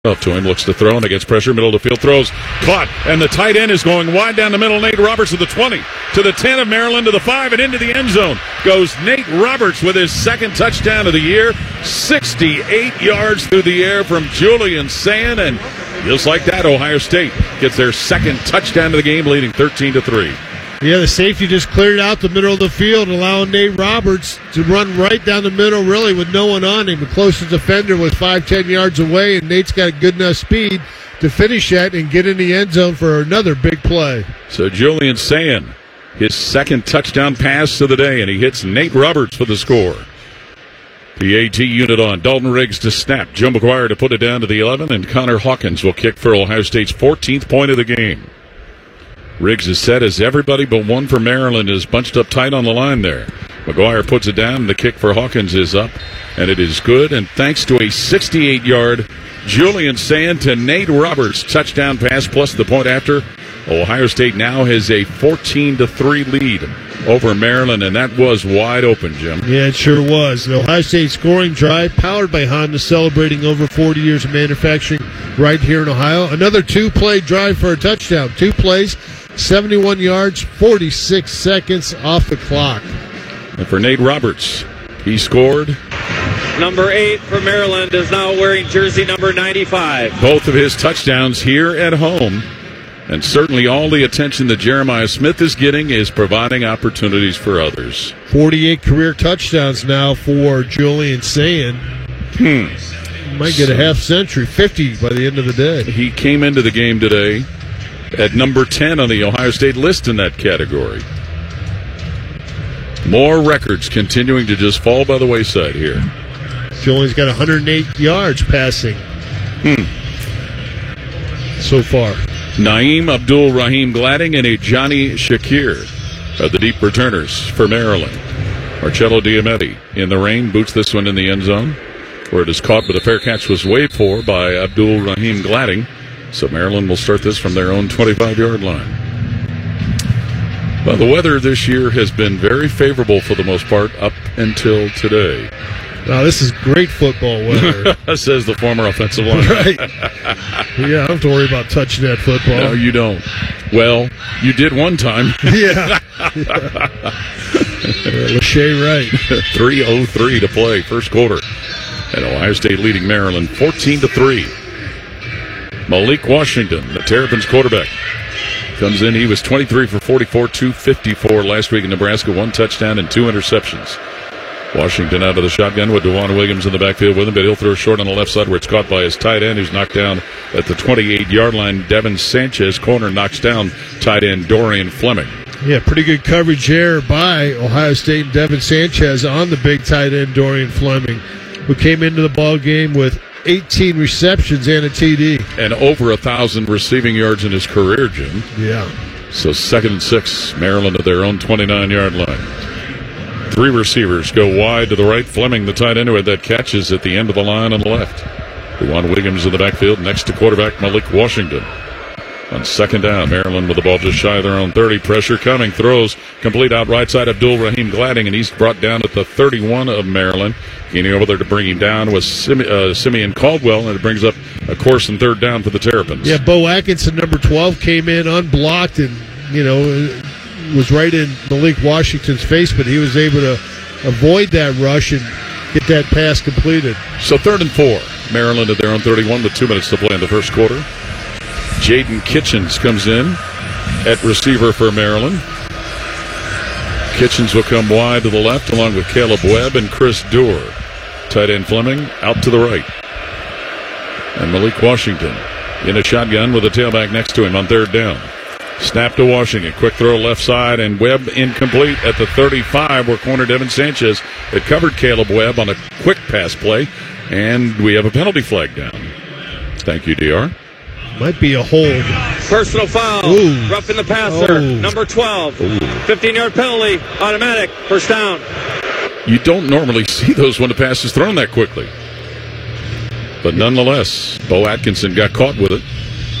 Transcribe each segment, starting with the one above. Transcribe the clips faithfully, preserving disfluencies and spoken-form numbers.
Up to him, looks to throw, and against pressure, middle of the field, throws, caught, and the tight end is going wide down the middle. Nate Roberts to the twenty, to the ten of Maryland, to the five, and into the end zone goes Nate Roberts with his second touchdown of the year. sixty-eight yards through the air from Julian Sayin, and just like that, Ohio State gets their second touchdown of the game, leading thirteen to three. Yeah, the safety just cleared out the middle of the field, allowing Nate Roberts to run right down the middle, really, with no one on him. The closest defender was five, ten yards away, and Nate's got good enough speed to finish that and get in the end zone for another big play. So Julian Sayin, his second touchdown pass of the day, and he hits Nate Roberts for the score. The A T unit on. Dalton Riggs to snap. Joe McGuire to put it down to the eleven, and Connor Hawkins will kick for Ohio State's fourteenth point of the game. Riggs is set as everybody but one for Maryland is bunched up tight on the line there. McGuire puts it down, and the kick for Hawkins is up, and it is good. And thanks to a sixty-eight-yard Julian Sayin to Nate Roberts touchdown pass plus the point after, Ohio State now has a fourteen to three lead over Maryland, and that was wide open, Jim. Yeah, it sure was. The Ohio State scoring drive, powered by Honda, celebrating over forty years of manufacturing right here in Ohio. Another two-play drive for a touchdown. Two plays, seventy-one yards, forty-six seconds off the clock. And for Nate Roberts, he scored. Number eight for Maryland is now wearing jersey number ninety-five. Both of his touchdowns here at home. And certainly all the attention that Jeremiah Smith is getting is providing opportunities for others. forty-eight career touchdowns now for Julian Sayin. Hmm. Might get a half century, fifty by the end of the day. He came into the game today at number ten on the Ohio State list in that category. More records continuing to just fall by the wayside here. Julian's got one hundred eight yards passing Hmm. so far. Naeem Abdul-Rahim Gladding and a Johnny Shakir are the deep returners for Maryland. Marcello Diametti in the rain boots this one in the end zone, where it is caught, but a fair catch was waved for by Abdul-Rahim Gladding. So Maryland will start this from their own twenty-five-yard line. Well, the weather this year has been very favorable for the most part up until today. Wow, this is great football weather. Says the former offensive lineman. Right. Yeah, I don't have to worry about touching that football. No, you don't. Well, you did one time. Yeah. yeah. Lachey Wright. three oh three to play, first quarter. And Ohio State leading Maryland fourteen to three. Malik Washington, the Terrapins quarterback, comes in. He was twenty-three for forty-four, two fifty-four last week in Nebraska, one touchdown and two interceptions. Washington out of the shotgun with DeJuan Williams in the backfield with him, but he'll throw short on the left side where it's caught by his tight end, who's knocked down at the twenty-eight-yard line. Devin Sanchez, corner, knocks down tight end Dorian Fleming. Yeah, pretty good coverage there by Ohio State and Devin Sanchez on the big tight end Dorian Fleming, who came into the ball game with eighteen receptions and a T D. And over one thousand receiving yards in his career, Jim. Yeah. So second and six, Maryland at their own twenty-nine-yard line. Three receivers go wide to the right. Fleming, the tight end who had that catch, is at the end of the line on the left. DeJuan Williams in the backfield next to quarterback Malik Washington. On second down, Maryland with the ball just shy of their own thirty. Pressure coming. Throws complete out right side. Abdul-Rahim Gladding, and he's brought down at the thirty-one of Maryland. Getting over there to bring him down was Sime- uh, Simeon Caldwell, and it brings up a course and third down for the Terrapins. Yeah, Bo Atkinson, number twelve, came in unblocked and, you know, was right in Malik Washington's face, but he was able to avoid that rush and get that pass completed. So third and four. Maryland at their own thirty-one with two minutes to play in the first quarter. Jaden Kitchens comes in at receiver for Maryland. Kitchens will come wide to the left along with Caleb Webb and Chris Doerr. Tight end Fleming out to the right. And Malik Washington in a shotgun with a tailback next to him on third down. Snap to Washington. Quick throw left side, and Webb incomplete at the thirty-five, where corner Devin Sanchez had covered Caleb Webb on a quick pass play. And we have a penalty flag down. Thank you, D R. Might be a hold. Personal foul. Ooh. Roughing the passer. Oh. Number twelve. fifteen-yard penalty. Automatic. First down. You don't normally see those when the pass is thrown that quickly. But nonetheless, Bo Atkinson got caught with it.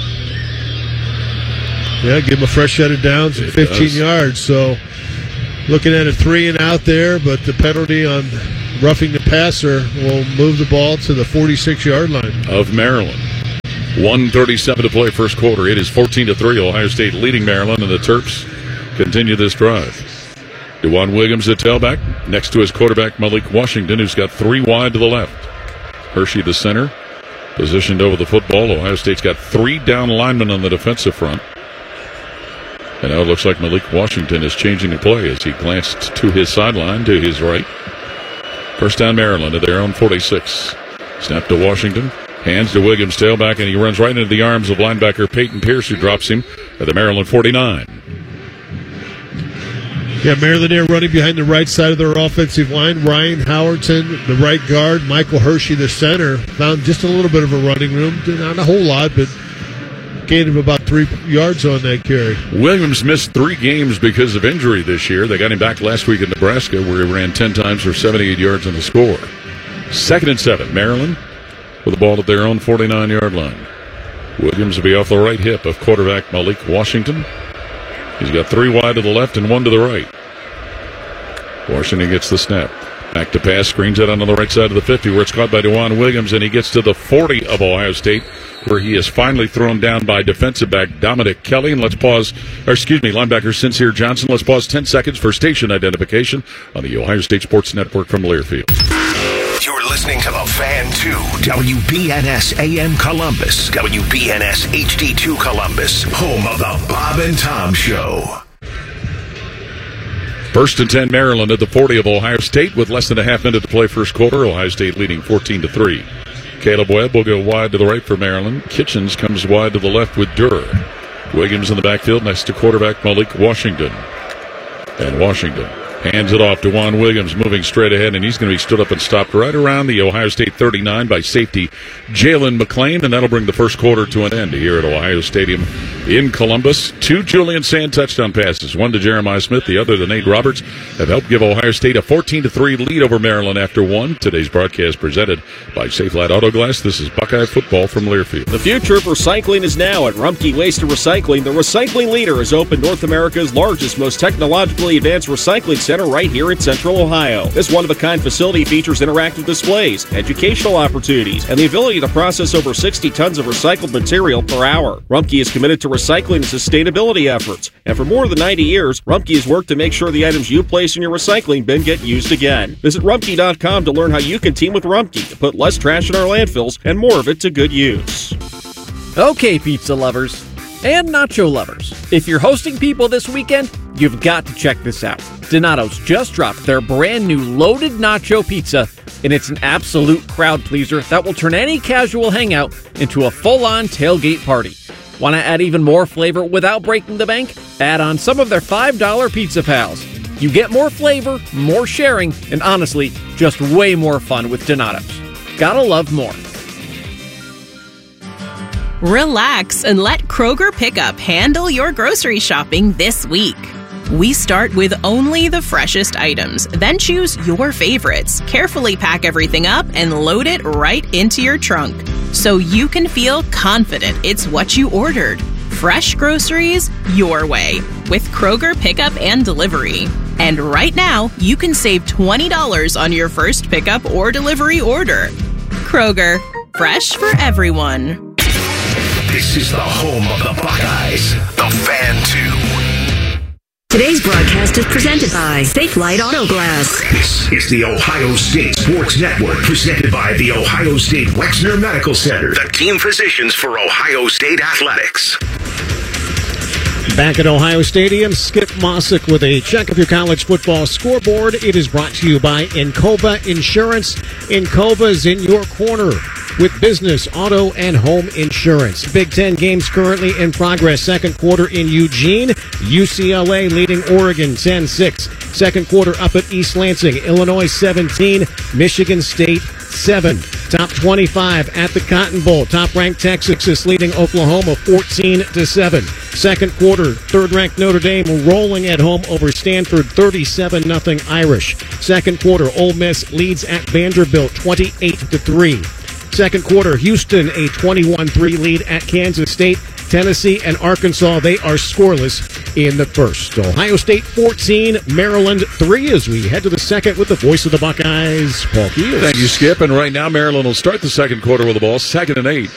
Yeah, give him a fresh set of downs at fifteen does. yards. So looking at a three and out there, but the penalty on roughing the passer will move the ball to the forty-six-yard line Of Maryland. one thirty-seven to play first quarter. It is fourteen to three. Ohio State leading Maryland, and the Terps continue this drive. DeJuan Williams at tailback, next to his quarterback Malik Washington, who's got three wide to the left. Hershey, the center, positioned over the football. Ohio State's got three down linemen on the defensive front. And now it looks like Malik Washington is changing the play as he glanced to his sideline, to his right. First down Maryland at their own forty-six. Snap to Washington. Hands to Williams, tailback, and he runs right into the arms of linebacker Peyton Pierce, who drops him at the Maryland forty-nine. Yeah, Maryland there running behind the right side of their offensive line. Ryan Howardson, the right guard. Michael Hershey, the center. Found just a little bit of a running room. Not a whole lot, but gained him about three yards on that carry. Williams missed three games because of injury this year. They got him back last week in Nebraska, where he ran ten times for seventy-eight yards on the score. Second and seven, Maryland with the ball at their own forty-nine-yard line. Williams will be off the right hip of quarterback Malik Washington. He's got three wide to the left and one to the right. Washington gets the snap. Back to pass, screens it onto the right side of the fifty, where it's caught by DeJuan Williams, and he gets to the forty of Ohio State, where he is finally thrown down by defensive back Dominic Kelly. And let's pause, or excuse me, linebacker Sincere Johnson. Let's pause ten seconds for station identification on the Ohio State Sports Network from Learfield. You're listening to The Fan two, W B N S A M Columbus, W B N S H D two Columbus, home of the Bob and Tom Show. First and ten, Maryland at the forty of Ohio State with less than a half minute to play first quarter. Ohio State leading fourteen to three. Caleb Webb will go wide to the right for Maryland. Kitchens comes wide to the left with Durr. Williams in the backfield next to quarterback Malik Washington. And Washington hands it off to DeJuan Williams, moving straight ahead, and he's going to be stood up and stopped right around the Ohio State thirty-nine by safety Jalen McLean, and that'll bring the first quarter to an end here at Ohio Stadium in Columbus. Two Julian Sand touchdown passes, one to Jeremiah Smith, the other to Nate Roberts, have helped give Ohio State a fourteen to three lead over Maryland after one. Today's broadcast presented by Safelite Auto Glass. This is Buckeye football from Learfield. The future of recycling is now at Rumpke Waste and Recycling. The recycling leader has opened North America's largest, most technologically advanced recycling center right here in Central Ohio. This one-of-a-kind facility features interactive displays, educational opportunities, and the ability to process over sixty tons of recycled material per hour. Rumpke is committed to recycling and sustainability efforts, and for more than ninety years, Rumpke has worked to make sure the items you place in your recycling bin get used again. Visit rumpke dot com to learn how you can team with Rumpke to put less trash in our landfills and more of it to good use. Okay, pizza lovers and nacho lovers, if you're hosting people this weekend, you've got to check this out. Donato's just dropped their brand new loaded nacho pizza, and it's an absolute crowd pleaser that will turn any casual hangout into a full-on tailgate party. Want to add even more flavor without breaking the bank? Add on some of their five dollar Pizza Pals. You get more flavor, more sharing, and honestly, just way more fun with Donato's. Gotta love more. Relax and let Kroger Pickup handle your grocery shopping this week. We start with only the freshest items, then choose your favorites, carefully pack everything up, and load it right into your trunk so you can feel confident it's what you ordered. Fresh groceries your way with Kroger Pickup and Delivery. And right now, you can save twenty dollars on your first pickup or delivery order. Kroger, fresh for everyone. This is the home of the Buckeyes, The Fan two. Today's broadcast is presented by Safelite Auto Glass. This is the Ohio State Sports Network, presented by the Ohio State Wexner Medical Center, the team physicians for Ohio State Athletics. Back at Ohio Stadium, Skip Mossick with a check of your college football scoreboard. It is brought to you by Encova Insurance. Encova is in your corner with business, auto, and home insurance. Big Ten games currently in progress. Second quarter in Eugene. U C L A leading Oregon ten six. Second quarter up at East Lansing. Illinois seventeen. Michigan State seven. Top twenty-five at the Cotton Bowl. Top-ranked Texas is leading Oklahoma fourteen to seven. Second quarter, third-ranked Notre Dame rolling at home over Stanford thirty-seven nothing Irish. Second quarter, Ole Miss leads at Vanderbilt twenty-eight to three. Second quarter, Houston a twenty-one three lead at Kansas State. Tennessee and Arkansas, they are scoreless in the first. Ohio State fourteen, Maryland three as we head to the second with the voice of the Buckeyes, Paul Keels. Thank you, Skip. And right now, Maryland will start the second quarter with the ball, second and eight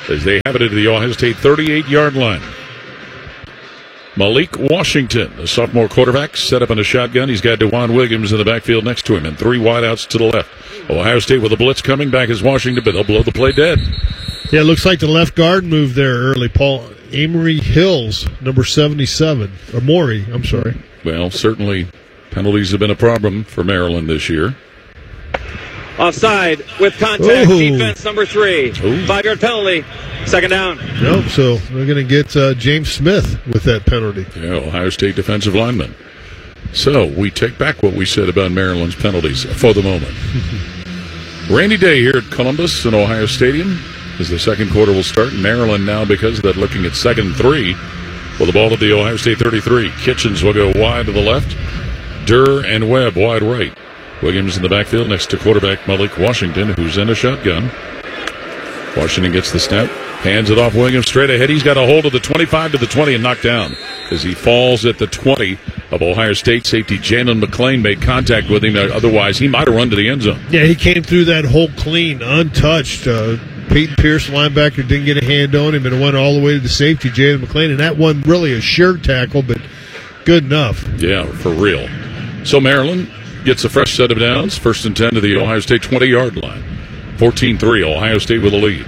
as they have it at the Ohio State thirty-eight-yard line. Malik Washington, the sophomore quarterback, set up in a shotgun. He's got DeJuan Williams in the backfield next to him and three wideouts to the left. Ohio State with a blitz coming back is Washington, but they'll blow the play dead. Yeah, it looks like the left guard moved there early. Paul Amory Hills, number seventy-seven. Or Maury, I'm sorry. Well, certainly penalties have been a problem for Maryland this year. Offside with contact. Ooh. Defense number three. Ooh. Five-yard penalty. Second down. Nope, so we're going to get uh, James Smith with that penalty. Yeah, Ohio State defensive lineman. So we take back what we said about Maryland's penalties for the moment. Rainy day here at Columbus and Ohio Stadium as the second quarter will start. Maryland now, because of that, looking at second and three with the ball at the Ohio State thirty-three. Kitchens will go wide to the left. Durr and Webb wide right. Williams in the backfield next to quarterback Malik Washington, who's in a shotgun. Washington gets the snap, hands it off Williams straight ahead. He's got a hold of the twenty-five to the twenty and knocked down as he falls at the twenty of Ohio State. Safety Jalen McClain made contact with him. Otherwise, he might have run to the end zone. Yeah, he came through that hole clean, untouched. Uh, Peyton Pierce, linebacker, didn't get a hand on him, and it went all the way to the safety, Jalen McClain. And that wasn't really a sure tackle, but good enough. Yeah, for real. So Maryland gets a fresh set of downs. First and ten to the Ohio State twenty-yard line. fourteen three, Ohio State with a lead.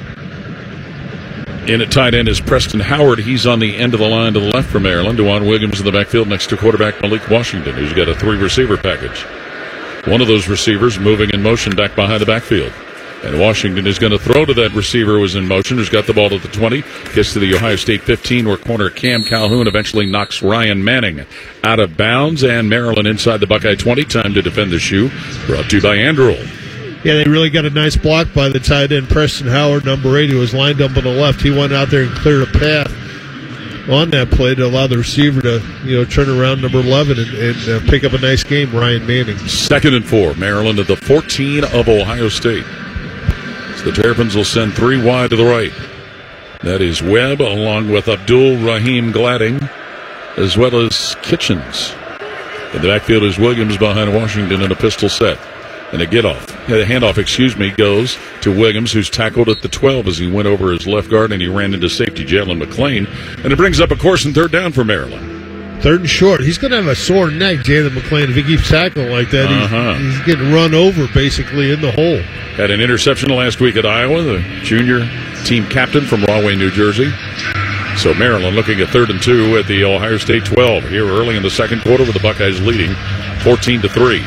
In at tight end is Preston Howard. He's on the end of the line to the left for Maryland. DeJuan Williams in the backfield next to quarterback Malik Washington, who's got a three-receiver package. One of those receivers moving in motion back behind the backfield. And Washington is going to throw to that receiver who was in motion, who's got the ball at the twenty. Gets to the Ohio State fifteen, where corner Cam Calhoun eventually knocks Ryan Manning out of bounds. And Maryland inside the Buckeye twenty. Time to defend the shoe. Brought to you by Andrew. Yeah, they really got a nice block by the tight end, Preston Howard, number eight, who was lined up on the left. He went out there and cleared a path on that play to allow the receiver to, you know, turn around number eleven and, and uh, pick up a nice game, Ryan Manning. Second and four, Maryland at the fourteen of Ohio State. So the Terrapins will send three wide to the right. That is Webb along with Abdul Rahim Gladding, as well as Kitchens. In the backfield is Williams behind Washington in a pistol set. And a get off, a handoff, excuse me, goes to Williams, who's tackled at the twelve as he went over his left guard and he ran into safety Jalen McClain. And it brings up a course and third down for Maryland. Third and short. He's going to have a sore neck, Jalen McClain, if he keeps tackling like that. Uh-huh. He's, he's getting run over basically in the hole. Had an interception last week at Iowa, the junior team captain from Rahway, New Jersey. So Maryland looking at third and two at the Ohio State twelve here early in the second quarter with the Buckeyes leading fourteen to three.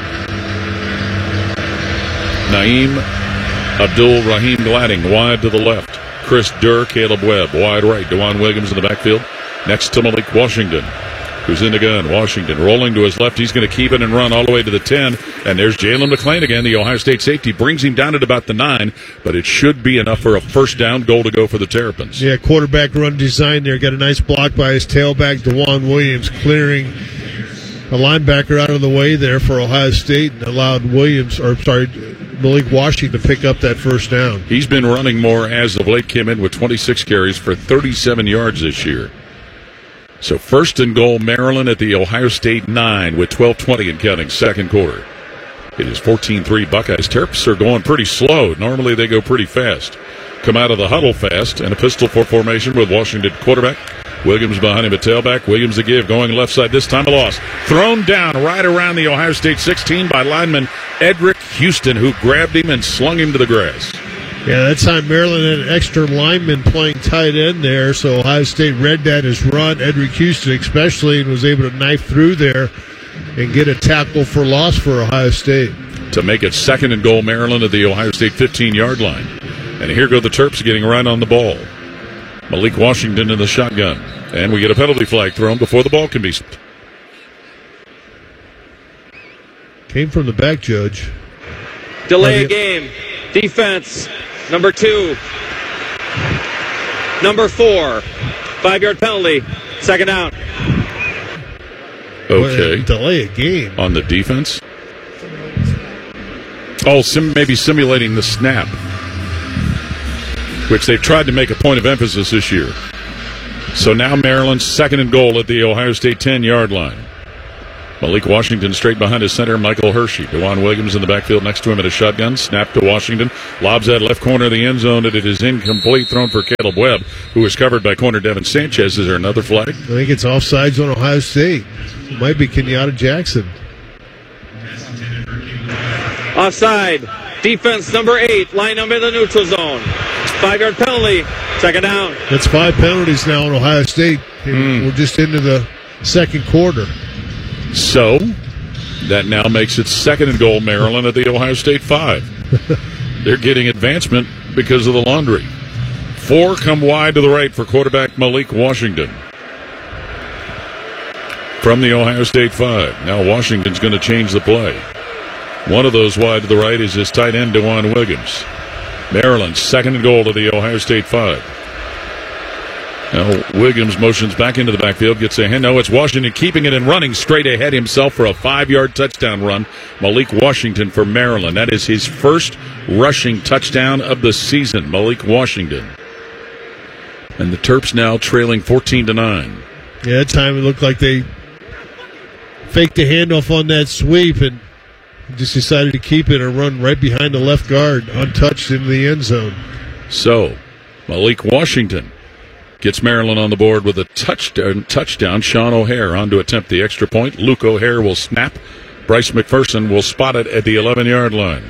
Naeem Abdul Rahim Gladding wide to the left. Chris Durr, Caleb Webb wide right. DeJuan Williams in the backfield next to Malik Washington, who's in the gun. Washington rolling to his left. He's going to keep it and run all the way to the ten. And there's Jalen McClain again, the Ohio State safety. Brings him down at about the nine, but it should be enough for a first down goal to go for the Terrapins. Yeah, quarterback run design there. Got a nice block by his tailback, DeJuan Williams, clearing a linebacker out of the way there for Ohio State and allowed Williams, or sorry, Malik Washington to pick up that first down. He's been running more as of late, came in with twenty-six carries for thirty-seven yards this year. So first and goal, Maryland at the Ohio State nine with twelve twenty and counting, second quarter. It is fourteen three Buckeyes. Terps are going pretty slow. Normally they go pretty fast. Come out of the huddle fast and a pistol for formation with Washington quarterback. Williams behind him at tailback. Williams the give, going left side, this time a loss. Thrown down right around the Ohio State sixteen by lineman Edric Houston, who grabbed him and slung him to the grass. Yeah, that time Maryland had an extra lineman playing tight end there, so Ohio State read that as run. Edric Houston especially, and was able to knife through there and get a tackle for loss for Ohio State. To make it second and goal, Maryland at the Ohio State fifteen-yard line. And here go the Terps getting right on the ball. Malik Washington in the shotgun. And we get a penalty flag thrown before the ball can be... Came from the back, Judge. Delay a game. Defense, number two. Number four. Five-yard penalty. Second down. Okay. Delay a game. On the defense? Oh, sim- maybe simulating the snap, which they've tried to make a point of emphasis this year. So now Maryland's second and goal at the Ohio State ten-yard line. Malik Washington straight behind his center, Michael Hershey. DeJuan Williams in the backfield next to him at a shotgun. Snap to Washington. Lobs that left corner of the end zone, and it is incomplete. Thrown for Caleb Webb, who is covered by corner Devin Sanchez. Is there another flag? I think it's offsides on Ohio State. It might be Kenyatta Jackson. Offside. Defense number eight. Line up in the neutral zone. Five-yard penalty. Second down. That's five penalties now on Ohio State. Mm. We're just into the second quarter. So, that now makes it second and goal, Maryland, at the Ohio State five. They're getting advancement because of the laundry. Four come wide to the right for quarterback Malik Washington. From the Ohio State five. Now Washington's going to change the play. One of those wide to the right is his tight end, DeJuan Williams. Maryland, second and goal to the Ohio State five. Now Williams motions back into the backfield, gets a hand. No, it's Washington keeping it and running straight ahead himself for a five-yard touchdown run. Malik Washington for Maryland. That is his first rushing touchdown of the season, Malik Washington. And the Terps now trailing fourteen to nine. Yeah, that time it looked like they faked the handoff on that sweep and just decided to keep it and run right behind the left guard, untouched into the end zone. So, Malik Washington gets Maryland on the board with a touchdown. Touchdown. Sean O'Hare on to attempt the extra point. Luke O'Hare will snap. Bryce McPherson will spot it at the eleven-yard line.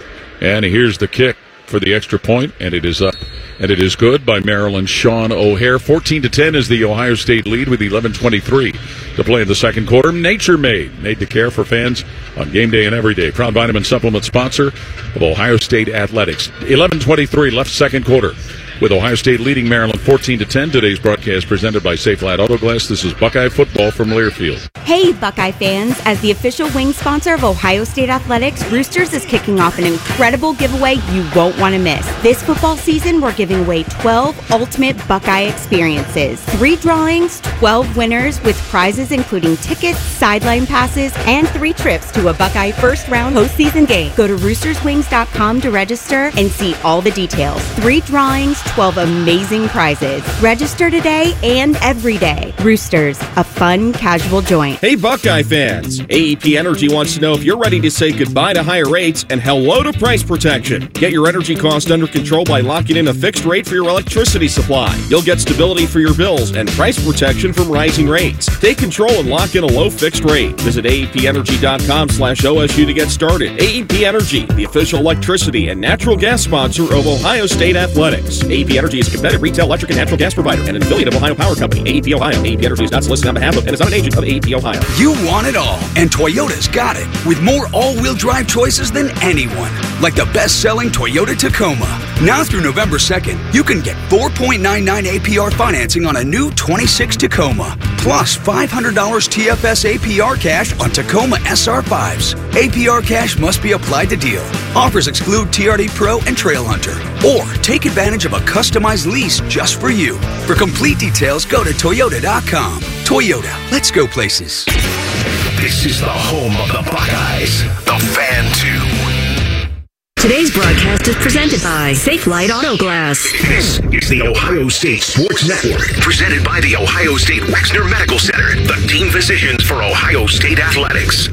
And here's the kick for the extra point, and it is up. And it is good by Maryland. Sean O'Hare. fourteen to ten is the Ohio State lead with eleven twenty-three to play in the second quarter. Nature Made, made to care for fans on game day and every day. Proud vitamin supplement sponsor of Ohio State Athletics. eleven twenty-three left second quarter, with Ohio State leading Maryland fourteen to ten. Today's broadcast presented by Safe Light Auto Glass. This is Buckeye football from Learfield. Hey, Buckeye fans. As the official wing sponsor of Ohio State Athletics, Roosters is kicking off an incredible giveaway you won't want to miss. This football season, we're giving away twelve ultimate Buckeye experiences. Three drawings, twelve winners with prizes including tickets, sideline passes, and three trips to a Buckeye first-round postseason game. Go to roosters wings dot com to register and see all the details. Three drawings, twelve amazing prizes. Register today and every day. Roosters, a fun, casual joint. Hey, Buckeye fans. A E P Energy wants to know if you're ready to say goodbye to higher rates and hello to price protection. Get your energy cost under control by locking in a fixed rate for your electricity supply. You'll get stability for your bills and price protection from rising rates. Take control and lock in a low fixed rate. Visit A E P energy dot com slash O S U to get started. A E P Energy, the official electricity and natural gas sponsor of Ohio State Athletics. A E P Energy is a competitive retail electric and natural gas provider and an affiliate of Ohio Power Company. A E P Ohio. A E P Energy is not solicited on behalf of and is not an agent of A E P Ohio. You want it all, and Toyota's got it, with more all-wheel drive choices than anyone. Like the best-selling Toyota Tacoma. Now through November second, you can get four point nine nine A P R financing on a new twenty-six Tacoma, plus five hundred dollars T F S A P R cash on Tacoma S R fives. A P R cash must be applied to deal. Offers exclude T R D Pro and Trail Hunter. Or take advantage of a customized lease just for you. For complete details, go to toyota dot com. Toyota, let's go places. This is the home of the Buckeyes, the Fan two. Today's broadcast is presented by Safe Light Auto Glass. This is the Ohio State Sports Network, presented by the Ohio State Wexner Medical Center, the team physicians for Ohio State Athletics.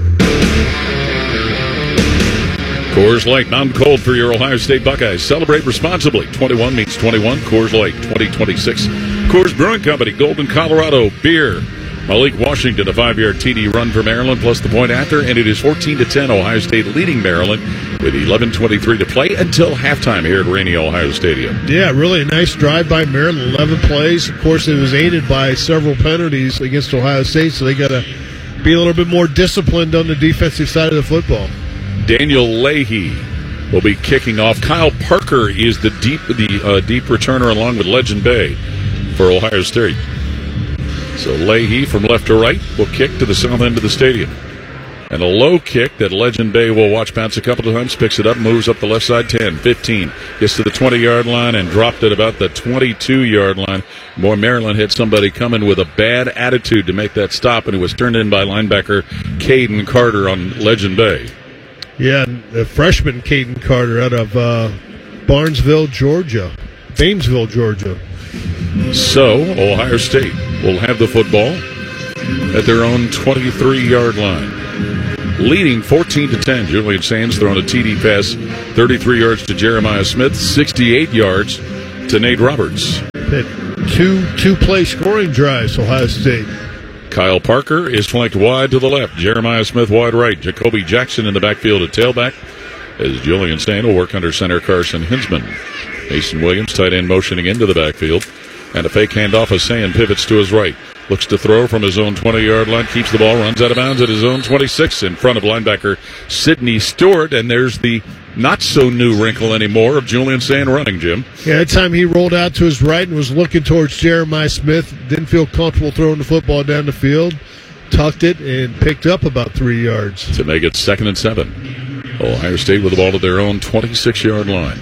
Coors Light, mountain cold for your Ohio State Buckeyes. Celebrate responsibly. twenty-one means twenty-one. Coors Light twenty twenty-six. Coors Brewing Company, Golden, Colorado. Beer. Malik Washington, a five-yard T D run for Maryland, plus the point after, and it is fourteen to ten. Ohio State leading Maryland with eleven twenty-three to play until halftime here at Rainy Ohio Stadium. Yeah, really a nice drive by Maryland. eleven plays. Of course, it was aided by several penalties against Ohio State, so they got to be a little bit more disciplined on the defensive side of the football. Daniel Leahy will be kicking off. Kyle Parker is the deep the uh, deep returner along with Legend Bay for Ohio State. So Leahy from left to right will kick to the south end of the stadium. And a low kick that Legend Bay will watch bounce a couple of times, picks it up, moves up the left side, ten, fifteen, gets to the twenty-yard line and dropped it about the twenty-two-yard line. Boy, Maryland had somebody coming with a bad attitude to make that stop, and it was turned in by linebacker Caden Carter on Legend Bay. Yeah, the freshman Caden Carter out of uh, Barnesville, Georgia. Bamesville, Georgia. So, Ohio State will have the football. at their own twenty-three-yard line. Leading fourteen to ten. Julian Sands throwing a T D pass, thirty-three yards to Jeremiah Smith, sixty-eight yards to Nate Roberts. Had two two-play scoring drives, Ohio State. Kyle Parker is flanked wide to the left. Jeremiah Smith wide right. Jacoby Jackson in the backfield at tailback as Julian Sands will work under center Carson Hinsman. Mason Williams, tight end, motioning into the backfield. And a fake handoff as Sand pivots to his right. Looks to throw from his own twenty-yard line. Keeps the ball, runs out of bounds at his own twenty-six in front of linebacker Sidney Stewart. And there's the not-so-new wrinkle anymore of Julian Sand running, Jim. Yeah, that time he rolled out to his right and was looking towards Jeremiah Smith. Didn't feel comfortable throwing the football down the field. Tucked it and picked up about three yards. To make it second and seven. Ohio State with the ball at their own twenty-six-yard line.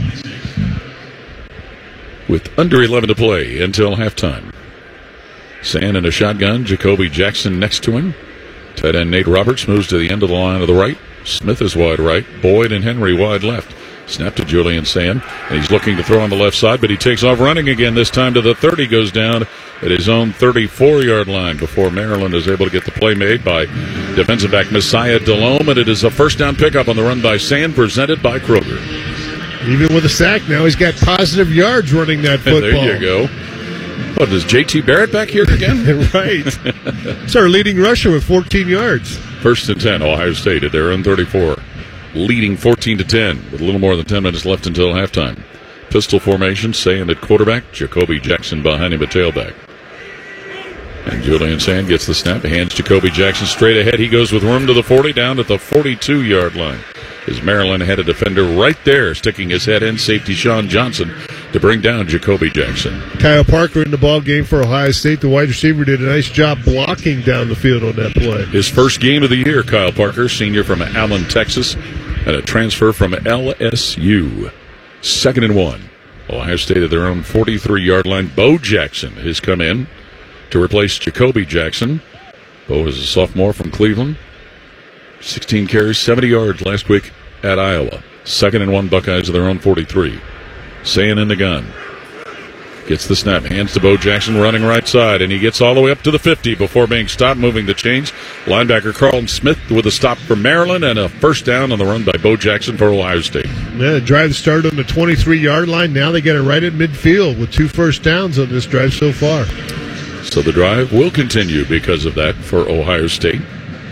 With under eleven to play until halftime. Sand in a shotgun. Jacoby Jackson next to him. Tight end Nate Roberts moves to the end of the line of the right. Smith is wide right. Boyd and Henry wide left. Snap to Julian Sand. And he's looking to throw on the left side, but he takes off running again. This time to the thirty. Goes down at his own thirty-four-yard line before Maryland is able to get the play made by defensive back Messiah Delhomme. And it is a first down pickup on the run by Sand, presented by Kroger. Even with a sack now, he's got positive yards running that football. And there you go. What, is J T Barrett back here again? Right. It's our leading rusher with fourteen yards. First and ten, Ohio State at their own thirty-four. Leading fourteen to ten with a little more than ten minutes left until halftime. Pistol formation, Sand at quarterback, Jacoby Jackson behind him at tailback. And Julian Sand gets the snap, hands Jacoby Jackson straight ahead. He goes with room to the forty, down at the forty-two-yard line. As Maryland had a defender right there, sticking his head in, safety Sean Johnson to bring down Jacoby Jackson. Kyle Parker in the ball game for Ohio State. The wide receiver did a nice job blocking down the field on that play. His first game of the year, Kyle Parker, senior from Allen, Texas, and a transfer from L S U. Second and one. Ohio State at their own forty-three-yard line. Bo Jackson has come in to replace Jacoby Jackson. Bo is a sophomore from Cleveland. sixteen carries, seventy yards last week at Iowa. Second and one, Buckeyes of their own forty-three. Sand in the gun. Gets the snap, hands to Bo Jackson running right side, and he gets all the way up to the fifty before being stopped, moving the chains. Linebacker Carlton Smith with a stop for Maryland and a first down on the run by Bo Jackson for Ohio State. Yeah, the drive started on the twenty-three-yard line. Now they get it right at midfield with two first downs on this drive so far. So the drive will continue because of that for Ohio State.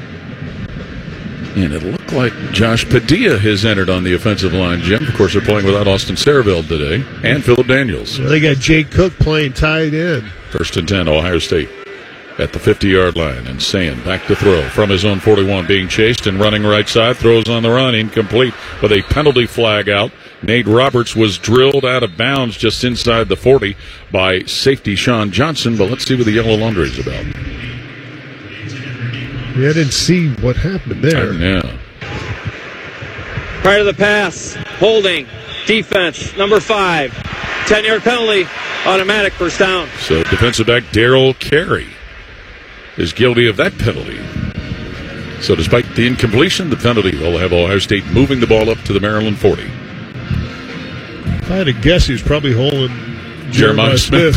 And it looked like Josh Padilla has entered on the offensive line, Jim. Of course, they're playing without Austin Sareville today and Phillip Daniels. Well, they got Jake Cook playing tight end. First and ten, Ohio State at the fifty-yard line. And Sand back to throw from his own forty-one, being chased and running right side. Throws on the run, incomplete with a penalty flag out. Nate Roberts was drilled out of bounds just inside the forty by safety Sean Johnson. But let's see what the yellow laundry is about. Yeah, I didn't see what happened there. Yeah. Prior to the pass, holding, defense, number five. ten-yard penalty, automatic first down. So defensive back Darrell Carey is guilty of that penalty. So despite the incompletion, the penalty will have Ohio State moving the ball up to the Maryland forty. If I had to guess, he was probably holding Jeremiah, Jeremiah Smith.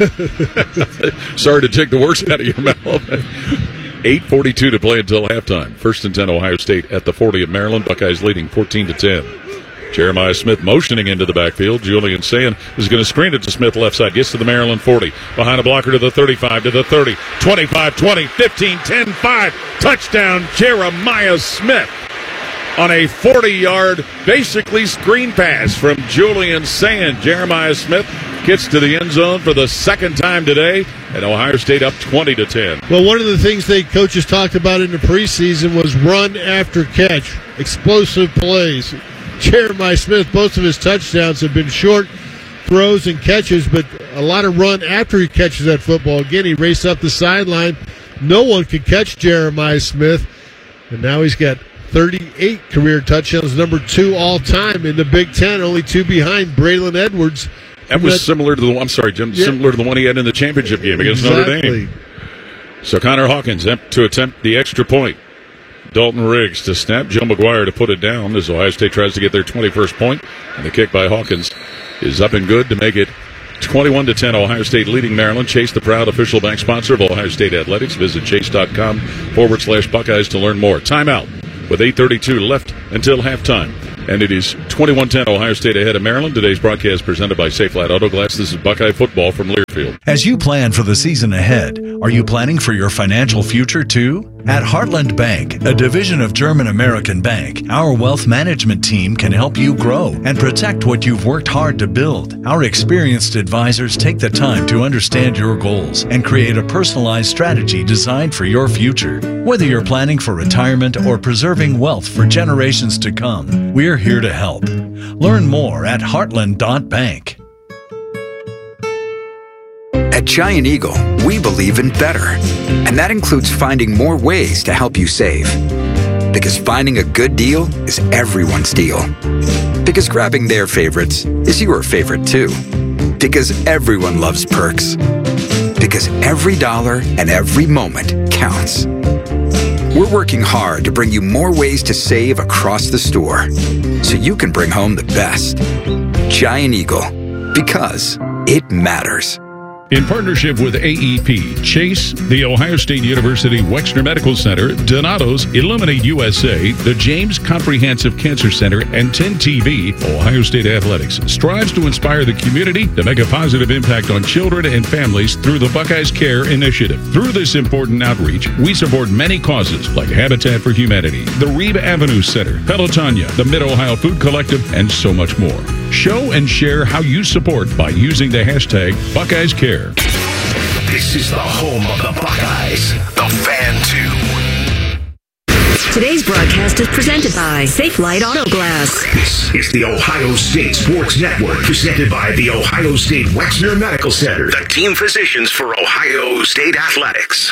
Smith. Sorry to take the words out of your mouth. eight forty-two to play until halftime. First and ten, Ohio State at the forty of Maryland. Buckeyes leading fourteen to ten. Jeremiah Smith motioning into the backfield. Julian Sand is going to screen it to Smith left side. Gets to the Maryland forty. Behind a blocker to the thirty-five, to the thirty. twenty-five, twenty, fifteen, ten, five. Touchdown, Jeremiah Smith. On a forty-yard, basically screen pass from Julian Sand. Jeremiah Smith gets to the end zone for the second time today, and Ohio State up twenty to ten. Well, one of the things they coaches talked about in the preseason was run after catch, explosive plays. Jeremiah Smith, both of his touchdowns have been short throws and catches, but a lot of run after he catches that football. Again, he raced up the sideline. No one could catch Jeremiah Smith, and now he's got thirty-eight career touchdowns, number two all time in the Big Ten, only two behind Braylon Edwards. That was similar to the I'm sorry, Jim, yeah. similar to the one he had in the championship game against exactly. Notre Dame. So Connor Hawkins to attempt the extra point. Dalton Riggs to snap. Joe McGuire to put it down as Ohio State tries to get their twenty-first point. And the kick by Hawkins is up and good to make it twenty-one to ten, Ohio State leading Maryland. Chase, the proud official bank sponsor of Ohio State Athletics. Visit chase.com forward slash Buckeyes to learn more. Timeout with eight thirty-two left until halftime. And it is twenty-one ten, Ohio State ahead of Maryland. Today's broadcast presented by Safelite Auto Glass. This is Buckeye football from Learfield. As you plan for the season ahead, are you planning for your financial future too? At Heartland Bank, a division of German American Bank, our wealth management team can help you grow and protect what you've worked hard to build. Our experienced advisors take the time to understand your goals and create a personalized strategy designed for your future. Whether you're planning for retirement or preserving wealth for generations to come, we're here to help. Learn more at heartland dot bank. At Giant Eagle, we believe in better. And that includes finding more ways to help you save. Because finding a good deal is everyone's deal. Because grabbing their favorites is your favorite too. Because everyone loves perks. Because every dollar and every moment counts. We're working hard to bring you more ways to save across the store, so you can bring home the best. Giant Eagle, because it matters. In partnership with A E P, Chase, the Ohio State University Wexner Medical Center, Donato's, Illuminate U S A, the James Comprehensive Cancer Center, and ten T V, Ohio State Athletics strives to inspire the community to make a positive impact on children and families through the Buckeyes Care Initiative. Through this important outreach, we support many causes like Habitat for Humanity, the Reeb Avenue Center, Pelotonia, the Mid-Ohio Food Collective, and so much more. Show and share how you support by using the hashtag Buckeyes Care. This is the home of the Buckeyes, the Fan two. Today's broadcast is presented by Safelite Auto Glass. This is the Ohio State Sports Network, presented by the Ohio State Wexner Medical Center, the team physicians for Ohio State Athletics.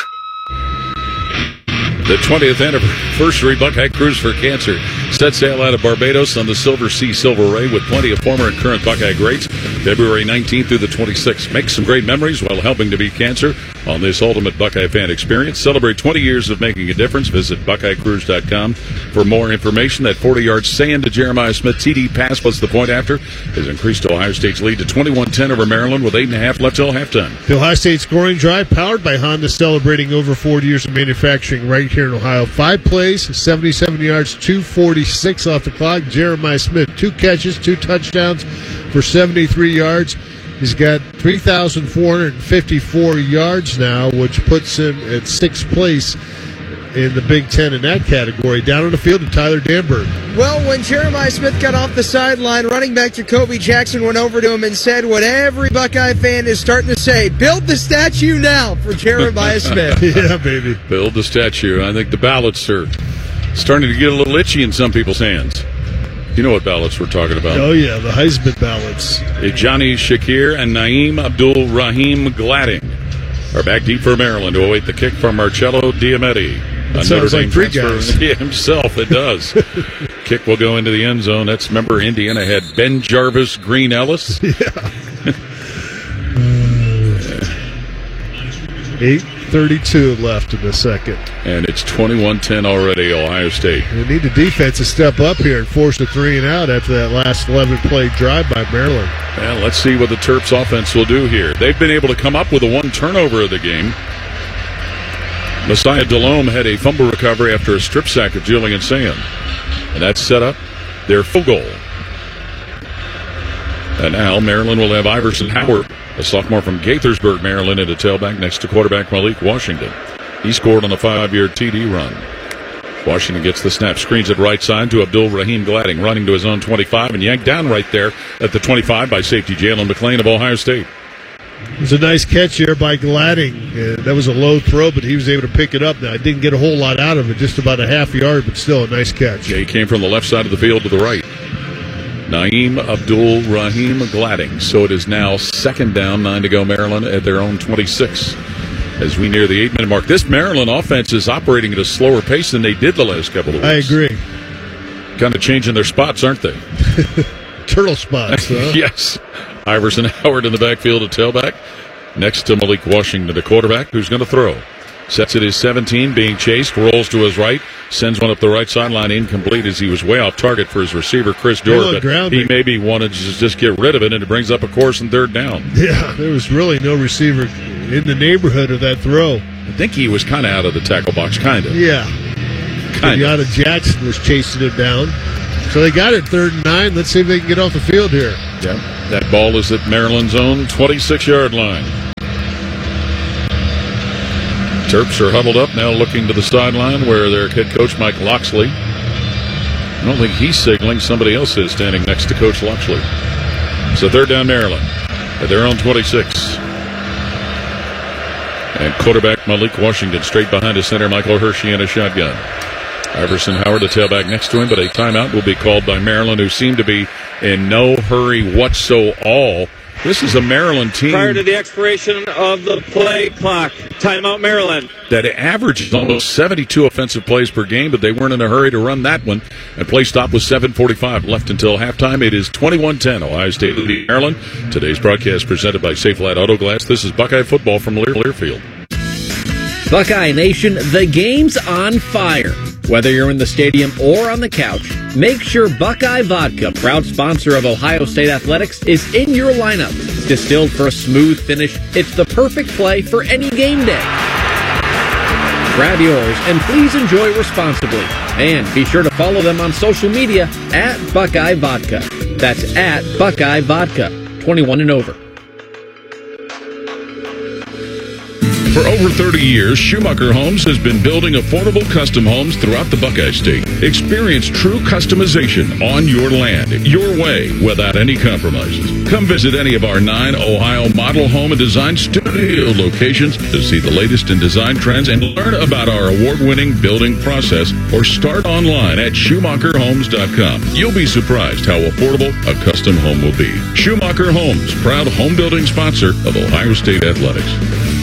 The twentieth anniversary Buckeye Cruise for Cancer set sail out of Barbados on the Silver Sea Silver Ray with plenty of former and current Buckeye greats. February nineteenth through the twenty-sixth. Make some great memories while helping to beat cancer on this ultimate Buckeye fan experience. Celebrate twenty years of making a difference. Visit buckeye cruise dot com for more information. That forty-yard sand to Jeremiah Smith T D pass plus the point after has increased Ohio State's lead to twenty-one ten over Maryland with eight and a half left till halftime. The Ohio State scoring drive powered by Honda, celebrating over forty years of manufacturing right here in Ohio. Five plays, seventy-seven yards, two forty-six off the clock. Jeremiah Smith, two catches, two touchdowns for seventy-three yards. He's got three thousand four hundred fifty-four yards now, which puts him at sixth place in the Big Ten in that category. Down on the field to Tyler Danberg. Well, when Jeremiah Smith got off the sideline, running back Jacoby Jackson went over to him and said what every Buckeye fan is starting to say, build the statue now for Jeremiah Smith. Yeah, baby. Build the statue. I think the ballots are starting to get a little itchy in some people's hands. You know what ballots we're talking about. Oh, yeah, the Heisman ballots. Johnny Shakir and Naeem Abdul-Rahim Gladding are back deep for Maryland to await the kick from Marcello Diametti. That sounds like three guys. Yeah, himself, it does. Kick will go into the end zone. That's, remember, Indiana had Ben Jarvis, Green Ellis. Yeah. eight thirty-two left in the second. And it's twenty-one ten already, Ohio State. They need the defense to step up here and force a three and out after that last eleven-play drive by Maryland. Well, let's see what the Terps offense will do here. They've been able to come up with a one turnover of the game. Messiah Delhomme had a fumble recovery after a strip sack of Julian Sand. And that's set up their field goal. And now Maryland will have Iverson Howard, a sophomore from Gaithersburg, Maryland, at a tailback next to quarterback Malik Washington. He scored on a five-yard T D run. Washington gets the snap, screens it right side to Abdul-Rahim Gladding, running to his own twenty-five and yanked down right there at the twenty-five by safety Jalen McClain of Ohio State. It was a nice catch here by Gladding. Uh, that was a low throw, but he was able to pick it up. Now, I didn't get a whole lot out of it, just about a half yard, but still a nice catch. Yeah, he came from the left side of the field to the right. Naeem Abdul-Rahim Gladding. So it is now second down, nine to go, Maryland at their own twenty-six. As we near the eight-minute mark. This Maryland offense is operating at a slower pace than they did the last couple of weeks. I agree. Kind of changing their spots, aren't they? Turtle spots, huh? Yes. Iverson Howard in the backfield at tailback. Next to Malik Washington, the quarterback, who's going to throw. Sets it as seventeen, being chased, rolls to his right. sends one up the right sideline, incomplete as he was way off target for his receiver, Chris Dorr. But grounding. he maybe wanted to just get rid of it, and it brings up a course and third down. Yeah, there was really no receiver in the neighborhood of that throw. I think he was kind of out of the tackle box, kind of. Yeah. Kind of. Yada Jackson was chasing him down. So they got it third and nine. Let's see if they can get off the field here. Yep. That ball is at Maryland's own twenty-six-yard line. Terps are huddled up now looking to the sideline where their head coach, Mike Loxley. I don't think he's signaling. Somebody else is standing next to Coach Loxley. So third down Maryland at their own twenty-six. And quarterback Malik Washington straight behind his center, Michael Hershey, in a shotgun. Iverson Howard, the tailback next to him, but a timeout will be called by Maryland, who seem to be in no hurry whatso-all. This is a Maryland team. Prior to the expiration of the play clock, timeout Maryland. That averages almost seventy-two offensive plays per game, but they weren't in a hurry to run that one. And play stop was seven forty-five left until halftime. It is twenty-one ten, Ohio State leading Maryland. Today's broadcast presented by Safe Light Auto Glass. This is Buckeye football from Lear- Learfield. Buckeye Nation, the game's on fire. Whether you're in the stadium or on the couch, make sure Buckeye Vodka, proud sponsor of Ohio State Athletics, is in your lineup. Distilled for a smooth finish, it's the perfect play for any game day. Grab yours and please enjoy responsibly. And be sure to follow them on social media at Buckeye Vodka. That's at Buckeye Vodka, twenty-one and over. For over thirty years, Schumacher Homes has been building affordable custom homes throughout the Buckeye State. Experience true customization on your land, your way, without any compromises. Come visit any of our nine Ohio model home and design studio locations to see the latest in design trends and learn about our award-winning building process, or start online at Schumacher Homes dot com. You'll be surprised how affordable a custom home will be. Schumacher Homes, proud home building sponsor of Ohio State Athletics.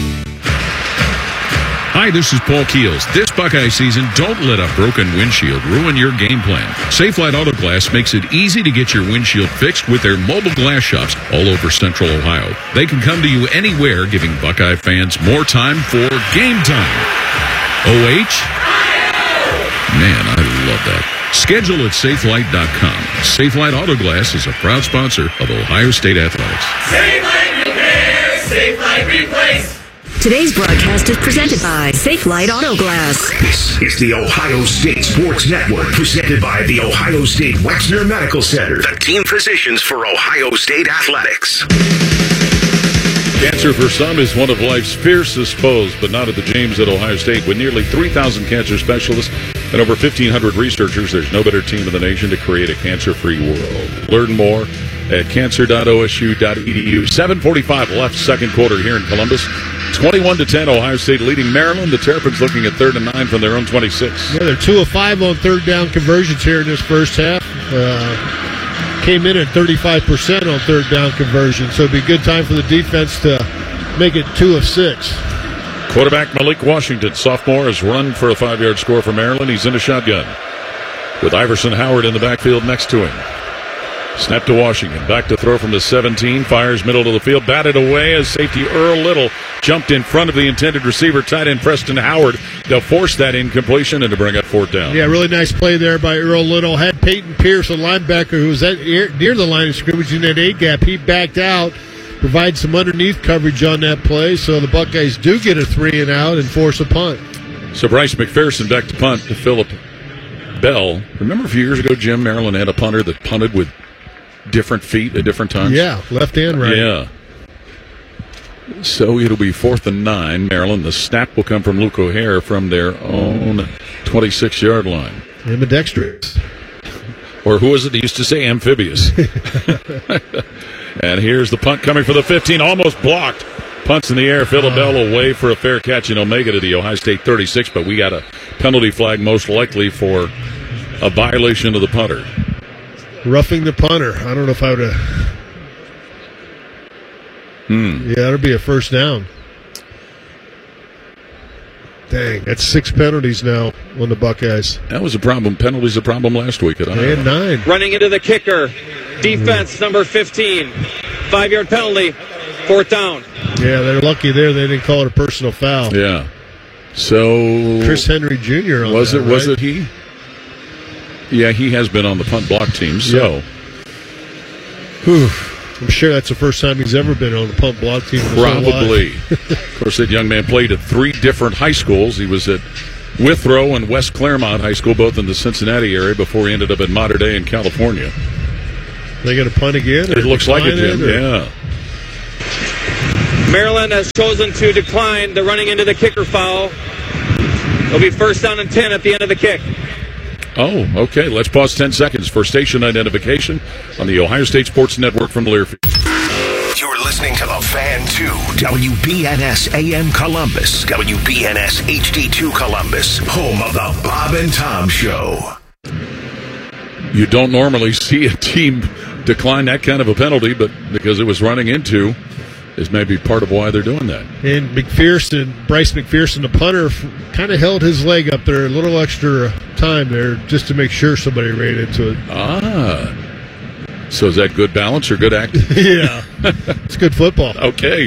Hi, this is Paul Keels. This Buckeye season, don't let a broken windshield ruin your game plan. Safe Light Auto Glass makes it easy to get your windshield fixed with their mobile glass shops all over Central Ohio. They can come to you anywhere, giving Buckeye fans more time for game time. O H? Man, I love that. Schedule at Safe Light dot com. Safe Light Auto Glass is a proud sponsor of Ohio State Athletics. Safe Light Repair, Safe Light Replace. Today's broadcast is presented by Safe Light Auto Glass. This is the Ohio State Sports Network, presented by the Ohio State Wexner Medical Center, the team physicians for Ohio State Athletics. Cancer for some is one of life's fiercest foes, but not at the James at Ohio State. With nearly three thousand cancer specialists and over fifteen hundred researchers, there's no better team in the nation to create a cancer-free world. Learn more at cancer dot O S U dot E D U. seven forty-five left, second quarter here in Columbus. twenty-one to ten, Ohio State leading Maryland. The Terrapins looking at third and nine from their own twenty-six. Yeah, they're two of five on third down conversions here in this first half. Uh, came in at thirty-five percent on third down conversion, so it'd be a good time for the defense to make it two of six. Quarterback Malik Washington, sophomore, has run for a five-yard score for Maryland. He's in a shotgun with Iverson Howard in the backfield next to him. Snap to Washington. Back to throw from the seventeen. Fires middle of the field. Batted away as safety Earl Little jumped in front of the intended receiver, tight end Preston Howard. They'll force that incompletion and to bring up fourth down. Yeah, really nice play there by Earl Little. Had Peyton Pierce, a linebacker who was at, near the line of scrimmage in that eight gap. He backed out, provides some underneath coverage on that play, so the Buckeyes do get a three and out and force a punt. So Bryce McPherson back to punt to Phillip Bell. Remember a few years ago, Jim, Maryland had a punter that punted with different feet at different times? Yeah, left and right. Yeah. So it'll be fourth and nine, Maryland. The snap will come from Luke O'Hare from their own twenty-six-yard line. Ambidextrous. Or who was it that used to say amphibious? And here's the punt coming for the fifteen, almost blocked. Punts in the air. Phillip Bell will wave for a fair catch in Omega to the Ohio State thirty-six, but we got a penalty flag most likely for a violation of the punter. Roughing the punter. I don't know if I would have. Hmm. Yeah, that'll be a first down. Dang, that's six penalties now on the Buckeyes. That was a problem. Penalties a problem last week at Iowa. They had nine. Running into the kicker. Defense number fifteen. Five-yard penalty. Fourth down. Yeah, they're lucky there. They didn't call it a personal foul. Yeah. So Chris Henry Junior on was that, it? Was right? it he? Yeah, he has been on the punt block team. So, Whew. I'm sure that's the first time he's ever been on the punt block team. in his whole probably. life. Of course, that young man played at three different high schools. He was at Withrow and West Claremont High School, both in the Cincinnati area, before he ended up at Mater Dei in California. They got a punt again? It looks like it, Jim. or? Yeah. Maryland has chosen to decline the running into the kicker foul. It'll be first down and ten at the end of the kick. Oh, okay. Let's pause ten seconds for station identification on the Ohio State Sports Network from Learfield. You're listening to the Fan two, W B N S A M Columbus, W B N S H D two Columbus, home of the Bob and Tom Show. You don't normally see a team decline that kind of a penalty, but because it was running into is maybe part of why they're doing that. And McPherson, Bryce McPherson, the punter, kind of held his leg up there a little extra time there just to make sure somebody ran into it. Ah. So is that good balance or good acting? Yeah. It's good football. Okay.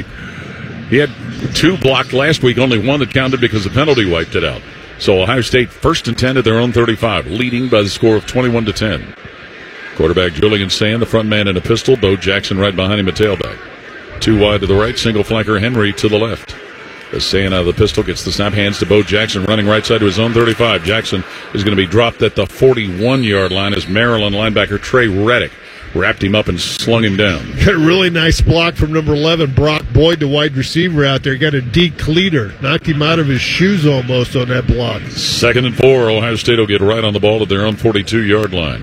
He had two blocked last week, only one that counted because the penalty wiped it out. So Ohio State first and ten at their own thirty-five, leading by the score of twenty-one to ten. Quarterback Julian Sand, the front man in a pistol. Bo Jackson right behind him, a tailback. Two wide to the right, single flanker Henry to the left. As Sand out of the pistol gets the snap, hands to Bo Jackson, running right side to his own thirty-five. Jackson is going to be dropped at the forty-one-yard line as Maryland linebacker Trey Reddick wrapped him up and slung him down. Got a really nice block from number eleven, Brock Boyd, the wide receiver out there. Got a decleater. Knocked him out of his shoes almost on that block. Second and four. Ohio State will get right on the ball at their own forty-two-yard line.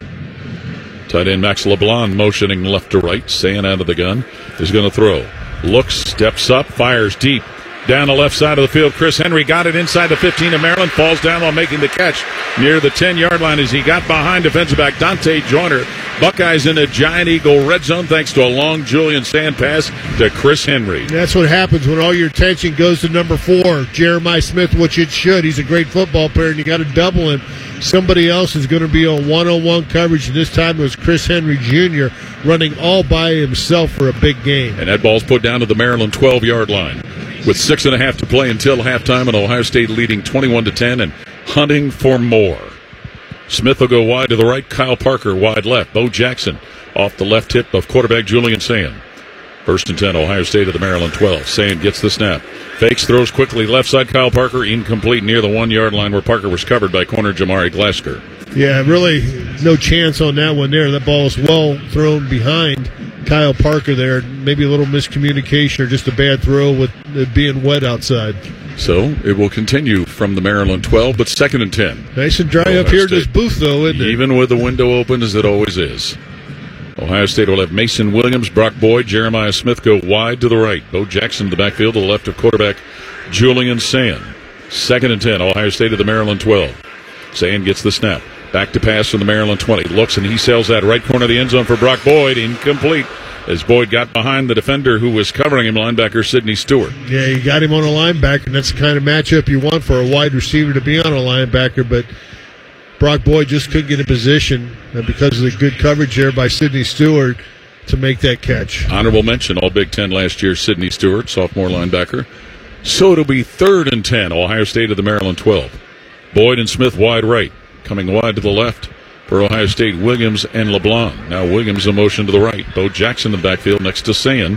Tight end Max LeBlanc motioning left to right. Sand out of the gun is going to throw. Looks, steps up, fires deep. Down the left side of the field, Chris Henry got it inside the fifteen of Maryland, falls down while making the catch near the ten-yard line as he got behind defensive back Dante Joyner. Buckeyes in a Giant Eagle red zone thanks to a long Julian Sand pass to Chris Henry. That's what happens when all your attention goes to number four, Jeremiah Smith, which it should. He's a great football player, and you got to double him. Somebody else is going to be on one-on-one coverage, and this time it was Chris Henry Junior running all by himself for a big game. And that ball's put down to the Maryland twelve-yard line. With six and a half to play until halftime, and Ohio State leading twenty-one to ten and hunting for more. Smith will go wide to the right. Kyle Parker wide left. Bo Jackson off the left hip of quarterback Julian Sand. First and ten, Ohio State at the Maryland twelve. Sand gets the snap. Fakes, throws quickly. Left side, Kyle Parker incomplete near the one-yard line where Parker was covered by corner Jamari Glasker. Yeah, really no chance on that one there. That ball is well thrown behind Kyle Parker there. Maybe a little miscommunication or just a bad throw with it being wet outside. So it will continue from the Maryland twelve, but second and ten. Nice and dry up here in this booth, though, isn't it? Even with the window open, as it always is. Ohio State will have Mason Williams, Brock Boyd, Jeremiah Smith go wide to the right. Bo Jackson to the backfield to the left of quarterback Julian Sand. Second and ten, Ohio State at the Maryland twelve. Sand gets the snap. Back to pass from the Maryland twenty. Looks and he sails that right corner of the end zone for Brock Boyd. Incomplete as Boyd got behind the defender who was covering him, linebacker Sidney Stewart. Yeah, you got him on a linebacker, and that's the kind of matchup you want for a wide receiver to be on a linebacker, but Brock Boyd just couldn't get in position because of the good coverage there by Sidney Stewart to make that catch. Honorable mention, all Big Ten last year, Sidney Stewart, sophomore linebacker. So it'll be third and ten, Ohio State at the Maryland twelve. Boyd and Smith wide right. Coming wide to the left for Ohio State, Williams and LeBlanc. Now Williams in motion to the right. Bo Jackson in the backfield next to Sand.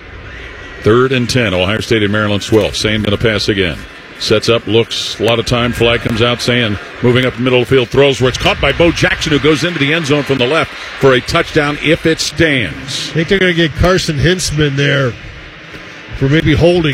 Third and ten, Ohio State at Maryland twelve. Sand going to pass again. Sets up, looks, a lot of time, flag comes out. Sand moving up the middle of the field, throws where it's caught by Bo Jackson, who goes into the end zone from the left for a touchdown if it stands. I think they're going to get Carson Hintzman there for maybe holding.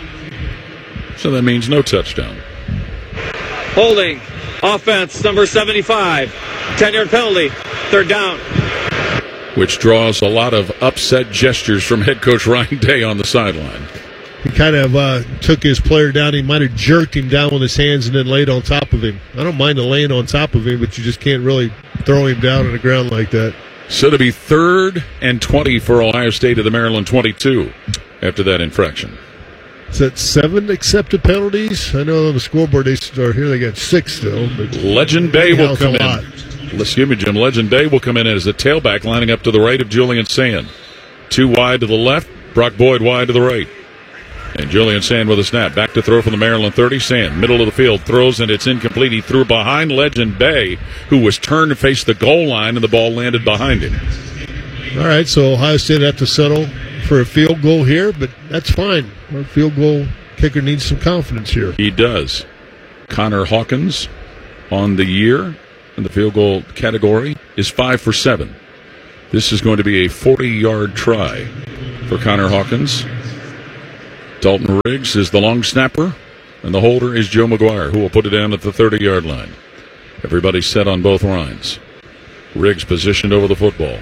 So that means no touchdown. Holding. Offense, number seventy-five. ten-yard penalty. Third down. Which draws a lot of upset gestures from head coach Ryan Day on the sideline. He kind of uh, took his player down. He might have jerked him down with his hands and then laid on top of him. I don't mind the laying on top of him, but you just can't really throw him down on the ground like that. So to be third and twenty for Ohio State at the Maryland twenty-two after that infraction. Is that seven accepted penalties? I know on the scoreboard they start here. They got six still. But Legend Bay will come in. Lot. Excuse me, Jim. Legend Bay will come in as the tailback, lining up to the right of Julian Sand. Two wide to the left. Brock Boyd wide to the right. And Julian Sand with a snap. Back to throw from the Maryland thirty. Sand, middle of the field, throws, and it's incomplete. He threw behind Legend Bay, who was turned to face the goal line, and the ball landed behind him. All right, so Ohio State have to settle for a field goal here, but that's fine. Our field goal kicker needs some confidence here. He does. Connor Hawkins on the year in the field goal category is five for seven. This is going to be a forty-yard try for Connor Hawkins. Dalton Riggs is the long snapper, and the holder is Joe McGuire, who will put it down at the thirty-yard line. Everybody's set on both lines. Riggs positioned over the football.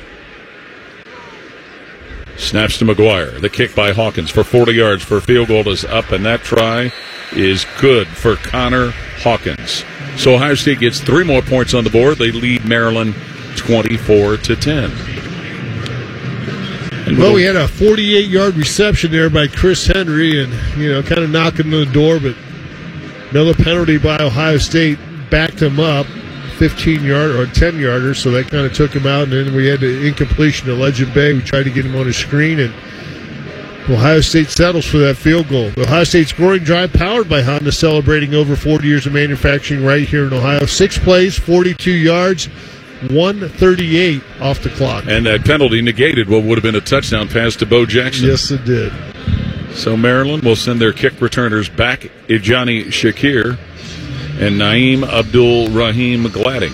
Snaps to McGuire. The kick by Hawkins for forty yards for a field goal is up, and that try is good for Connor Hawkins. So Ohio State gets three more points on the board. They lead Maryland twenty-four to ten. And well, we had a forty-eight-yard reception there by Chris Henry, and, you know, kind of knocking on the door, but another penalty by Ohio State backed him up, fifteen-yard or ten-yarder, so that kind of took him out, and then we had the incompletion to Legend Bay. We tried to get him on a screen, and Ohio State settles for that field goal. The Ohio State scoring drive powered by Honda, celebrating over forty years of manufacturing right here in Ohio. Six plays, forty-two yards, one thirty-eight off the clock. And that penalty negated what would have been a touchdown pass to Bo Jackson. Yes, it did. So Maryland will send their kick returners back, Ijani Shakir and Naeem Abdul-Rahim Gladding,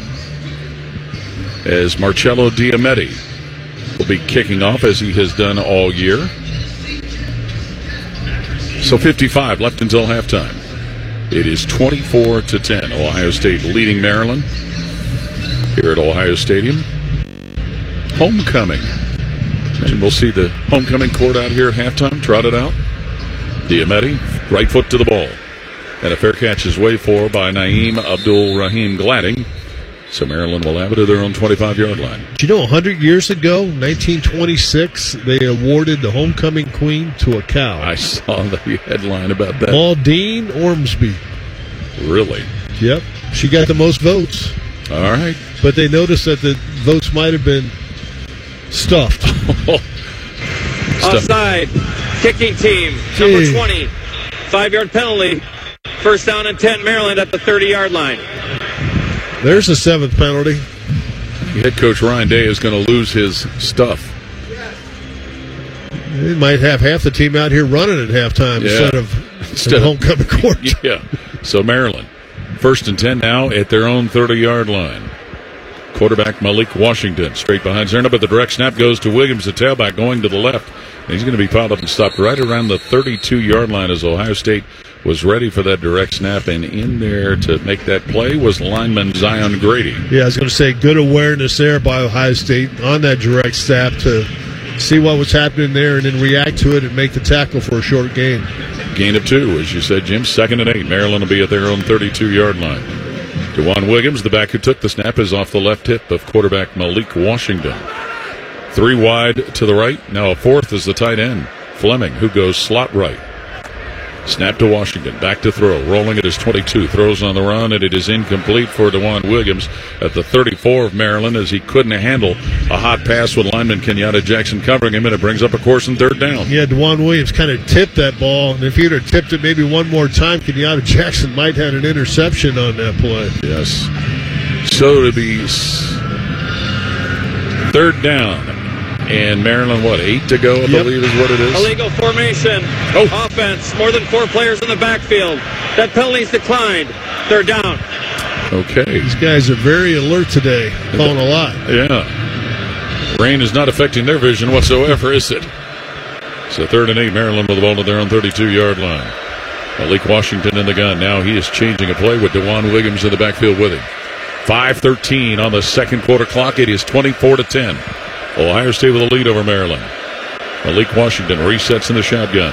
as Marcello Diametti will be kicking off as he has done all year. So fifty-five left until halftime. It is twenty-four to ten. Ohio State leading Maryland here at Ohio Stadium. Homecoming. And we'll see the homecoming court out here at halftime, trotted out. Diametti, right foot to the ball. And a fair catch is way for by Naeem Abdul-Rahim Gladding. So Maryland will have it at their own twenty-five-yard line. Do you know, one hundred years ago, nineteen twenty-six, they awarded the homecoming queen to a cow. I saw the headline about that. Maudine Ormsby. Really? Yep. She got the most votes. All right. But they noticed that the votes might have been stuffed. Offside. Kicking team. Gee. Number twenty. Five-yard penalty. First down and ten, Maryland at the thirty-yard line. There's a seventh penalty. Head coach Ryan Day is going to lose his stuff. They might have half the team out here running at halftime Yeah. instead of Instead at of- homecoming court. Yeah. So Maryland, first and ten now at their own thirty-yard line. Quarterback Malik Washington straight behind Zerna, but the direct snap goes to Williams, the tailback, going to the left. And he's going to be piled up and stopped right around the thirty-two-yard line as Ohio State was ready for that direct snap. And in there to make that play was lineman Zion Grady. Yeah, I was going to say good awareness there by Ohio State on that direct snap to see what was happening there and then react to it and make the tackle for a short gain. Gain of two, as you said, Jim. Second and eight. Maryland will be at their own thirty-two-yard line. DeJuan Williams, the back who took the snap, is off the left hip of quarterback Malik Washington. Three wide to the right. Now a fourth is the tight end, Fleming, who goes slot right. Snap to Washington. Back to throw. Rolling at his twenty-two. Throws on the run, and it is incomplete for DeJuan Williams at the thirty-four of Maryland as he couldn't handle a hot pass with lineman Kenyatta Jackson covering him, and it brings up a course and third down. Yeah, DeJuan Williams kind of tipped that ball, and if he'd have tipped it maybe one more time, Kenyatta Jackson might have had an interception on that play. Yes. So to be s- third down. And Maryland, what, eight to go, I Yep. believe is what it is? Illegal formation. Oh. Offense. More than four players in the backfield. That penalty's declined. Third down. Okay. These guys are very alert today, calling a lot. Yeah. Rain is not affecting their vision whatsoever, is it? So third and eight, Maryland with the ball to their own thirty-two-yard line. Malik Washington in the gun. Now he is changing a play with DeJuan Williams in the backfield with him. five thirteen on the second quarter clock. It is twenty-four to ten. Ohio State with a lead over Maryland. Malik Washington resets in the shotgun.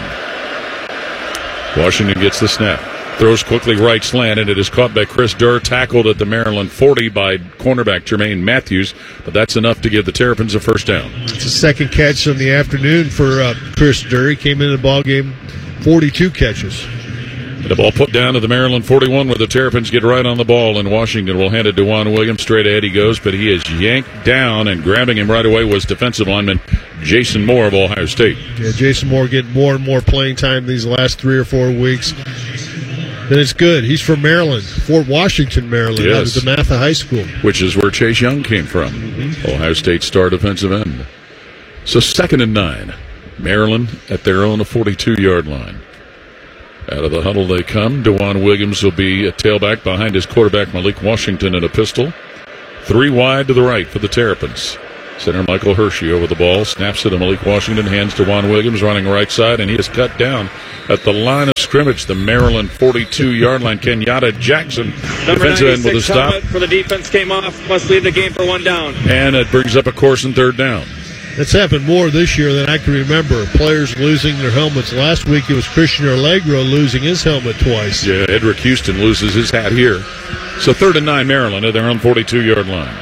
Washington gets the snap. Throws quickly right slant, and it is caught by Chris Durr, tackled at the Maryland forty by cornerback Jermaine Matthews, but that's enough to give the Terrapins a first down. It's the second catch in the afternoon for uh, Chris Durr. He came into the ballgame, forty-two catches. And the ball put down to the Maryland forty-one where the Terrapins get right on the ball, and Washington will hand it to Juan Williams. Straight ahead he goes, but he is yanked down, and grabbing him right away was defensive lineman Jason Moore of Ohio State. Yeah, Jason Moore getting more and more playing time these last three or four weeks. And it's good. He's from Maryland, Fort Washington, Maryland, yes. out of DeMatha High School. Which is where Chase Young came from, mm-hmm. Ohio State star defensive end. So second and nine. Maryland at their own forty-two-yard line. Out of the huddle they come. DeJuan Williams will be a tailback behind his quarterback Malik Washington in a pistol. Three wide to the right for the Terrapins. Center Michael Hershey over the ball. Snaps it to Malik Washington. Hands to DeJuan Williams running right side, and he is cut down at the line of scrimmage. The Maryland forty-two-yard line. Kenyatta Jackson, Number defensive end with a stop. For the defense came off. Must leave the game for one down. And it brings up a course and third down. That's happened more this year than I can remember. Players losing their helmets. Last week it was Christian Allegro losing his helmet twice. Yeah, Edric Houston loses his hat here. So third and nine, Maryland at their own forty-two-yard line.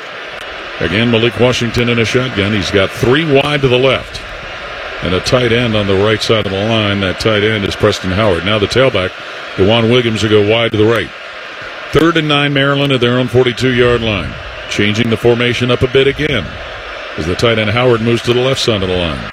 Again, Malik Washington in a shotgun. He's got three wide to the left and a tight end on the right side of the line. That tight end is Preston Howard. Now the tailback, DeJuan Williams, will go wide to the right. Third and nine, Maryland at their own forty-two-yard line. Changing the formation up a bit again as the tight end Howard moves to the left side of the line.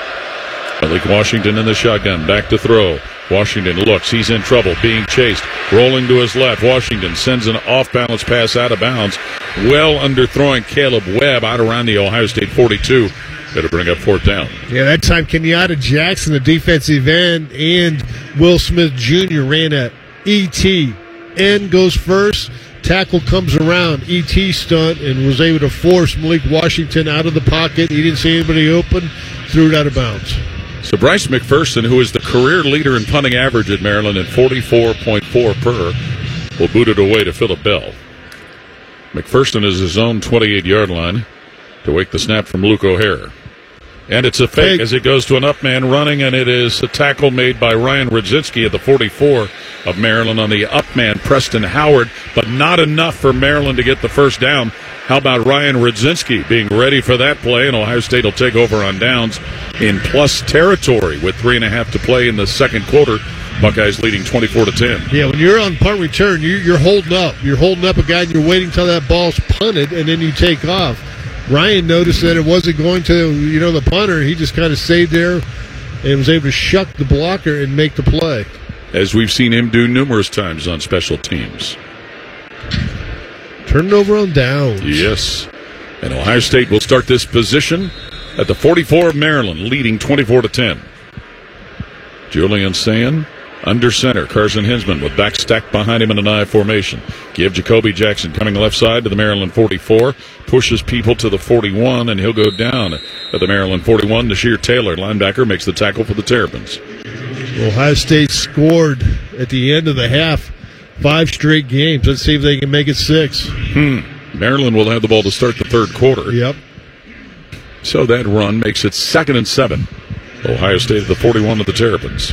Malik Washington in the shotgun, back to throw. Washington looks, he's in trouble, being chased, rolling to his left. Washington sends an off-balance pass out of bounds, well underthrowing Caleb Webb out around the Ohio State forty-two. Got to bring up fourth down. Yeah, that time Kenyatta Jackson, the defensive end, and Will Smith Junior ran a E T. End goes first. Tackle comes around, E T stunt, and was able to force Malik Washington out of the pocket. He didn't see anybody open, threw it out of bounds. So Bryce McPherson, who is the career leader in punting average at Maryland at forty-four point four per, will boot it away to Phillip Bell. McPherson is his own twenty-eight-yard line to wake the snap from Luke O'Hare. And it's a fake as it goes to an up man running, and it is a tackle made by Ryan Rudzinski at the forty-four of Maryland on the up man, Preston Howard, but not enough for Maryland to get the first down. How about Ryan Rudzinski being ready for that play, and Ohio State will take over on downs in plus territory with three and a half to play in the second quarter. Buckeyes leading twenty-four to ten. Yeah, when you're on punt return, you're, you're holding up. You're holding up a guy, and you're waiting until that ball's punted, and then you take off. Ryan noticed that it wasn't going to, you know, the punter. He just kind of stayed there and was able to shuck the blocker and make the play. As we've seen him do numerous times on special teams. Turn it over on downs. Yes. And Ohio State will start this position at the forty-four of Maryland, leading twenty-four to ten. Julian Sayin under center. Carson Hinsman with back stacked behind him in an I formation. Give Jacoby Jackson coming left side to the Maryland forty-four. Pushes people to the forty-one, and he'll go down at the Maryland forty-one. Nasheer Taylor, linebacker, makes the tackle for the Terrapins. Ohio State scored at the end of the half. Five straight games. Let's see if they can make it six. Hmm. Maryland will have the ball to start the third quarter. Yep. So that run makes it second and seven. Ohio State at the forty-one of the Terrapins.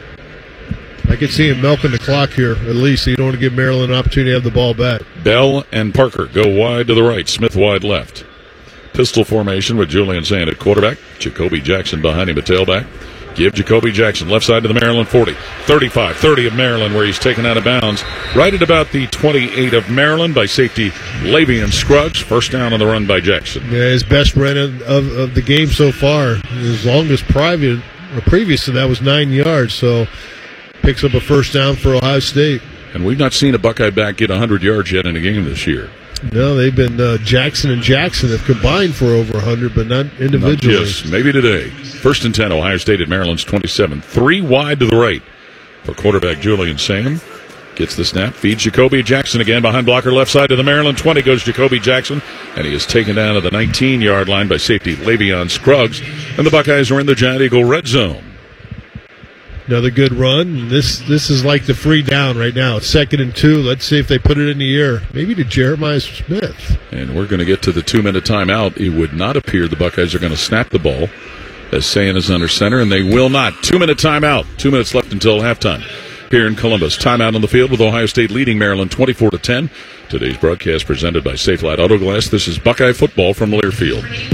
I can see him milking the clock here, at least. So you don't want to give Maryland an opportunity to have the ball back. Bell and Parker go wide to the right. Smith wide left. Pistol formation with Julian Sayin at quarterback. Jacoby Jackson behind him at tailback. Give Jacoby Jackson left side to the Maryland forty. thirty-five thirty of Maryland, where he's taken out of bounds. Right at about the twenty-eight of Maryland by safety Lavian Scruggs. First down on the run by Jackson. Yeah, his best run of, of, of the game so far. His longest private, or previous to that was nine yards. So picks up a first down for Ohio State. And we've not seen a Buckeye back get one hundred yards yet in a game this year. No, they've been uh, Jackson and Jackson have combined for over one hundred, but not individually. Not, yes, maybe today. First and ten, Ohio State at Maryland's twenty-seven. Three wide to the right for quarterback Julian Sayin. Gets the snap, feeds Jacoby Jackson again behind blocker left side to the Maryland twenty. Goes Jacoby Jackson, and he is taken down to the nineteen-yard line by safety Lavian Scruggs. And the Buckeyes are in the Giant Eagle red zone. Another good run. This this is like the free down right now. It's second and two. Let's see if they put it in the air. Maybe to Jeremiah Smith. And we're going to get to the two-minute timeout. It would not appear the Buckeyes are going to snap the ball as Sayin is under center, and they will not. Two-minute timeout. Two minutes left until halftime here in Columbus. Timeout on the field with Ohio State leading Maryland twenty-four to ten. Today's broadcast presented by Safelite Auto Glass. This is Buckeye football from Learfield.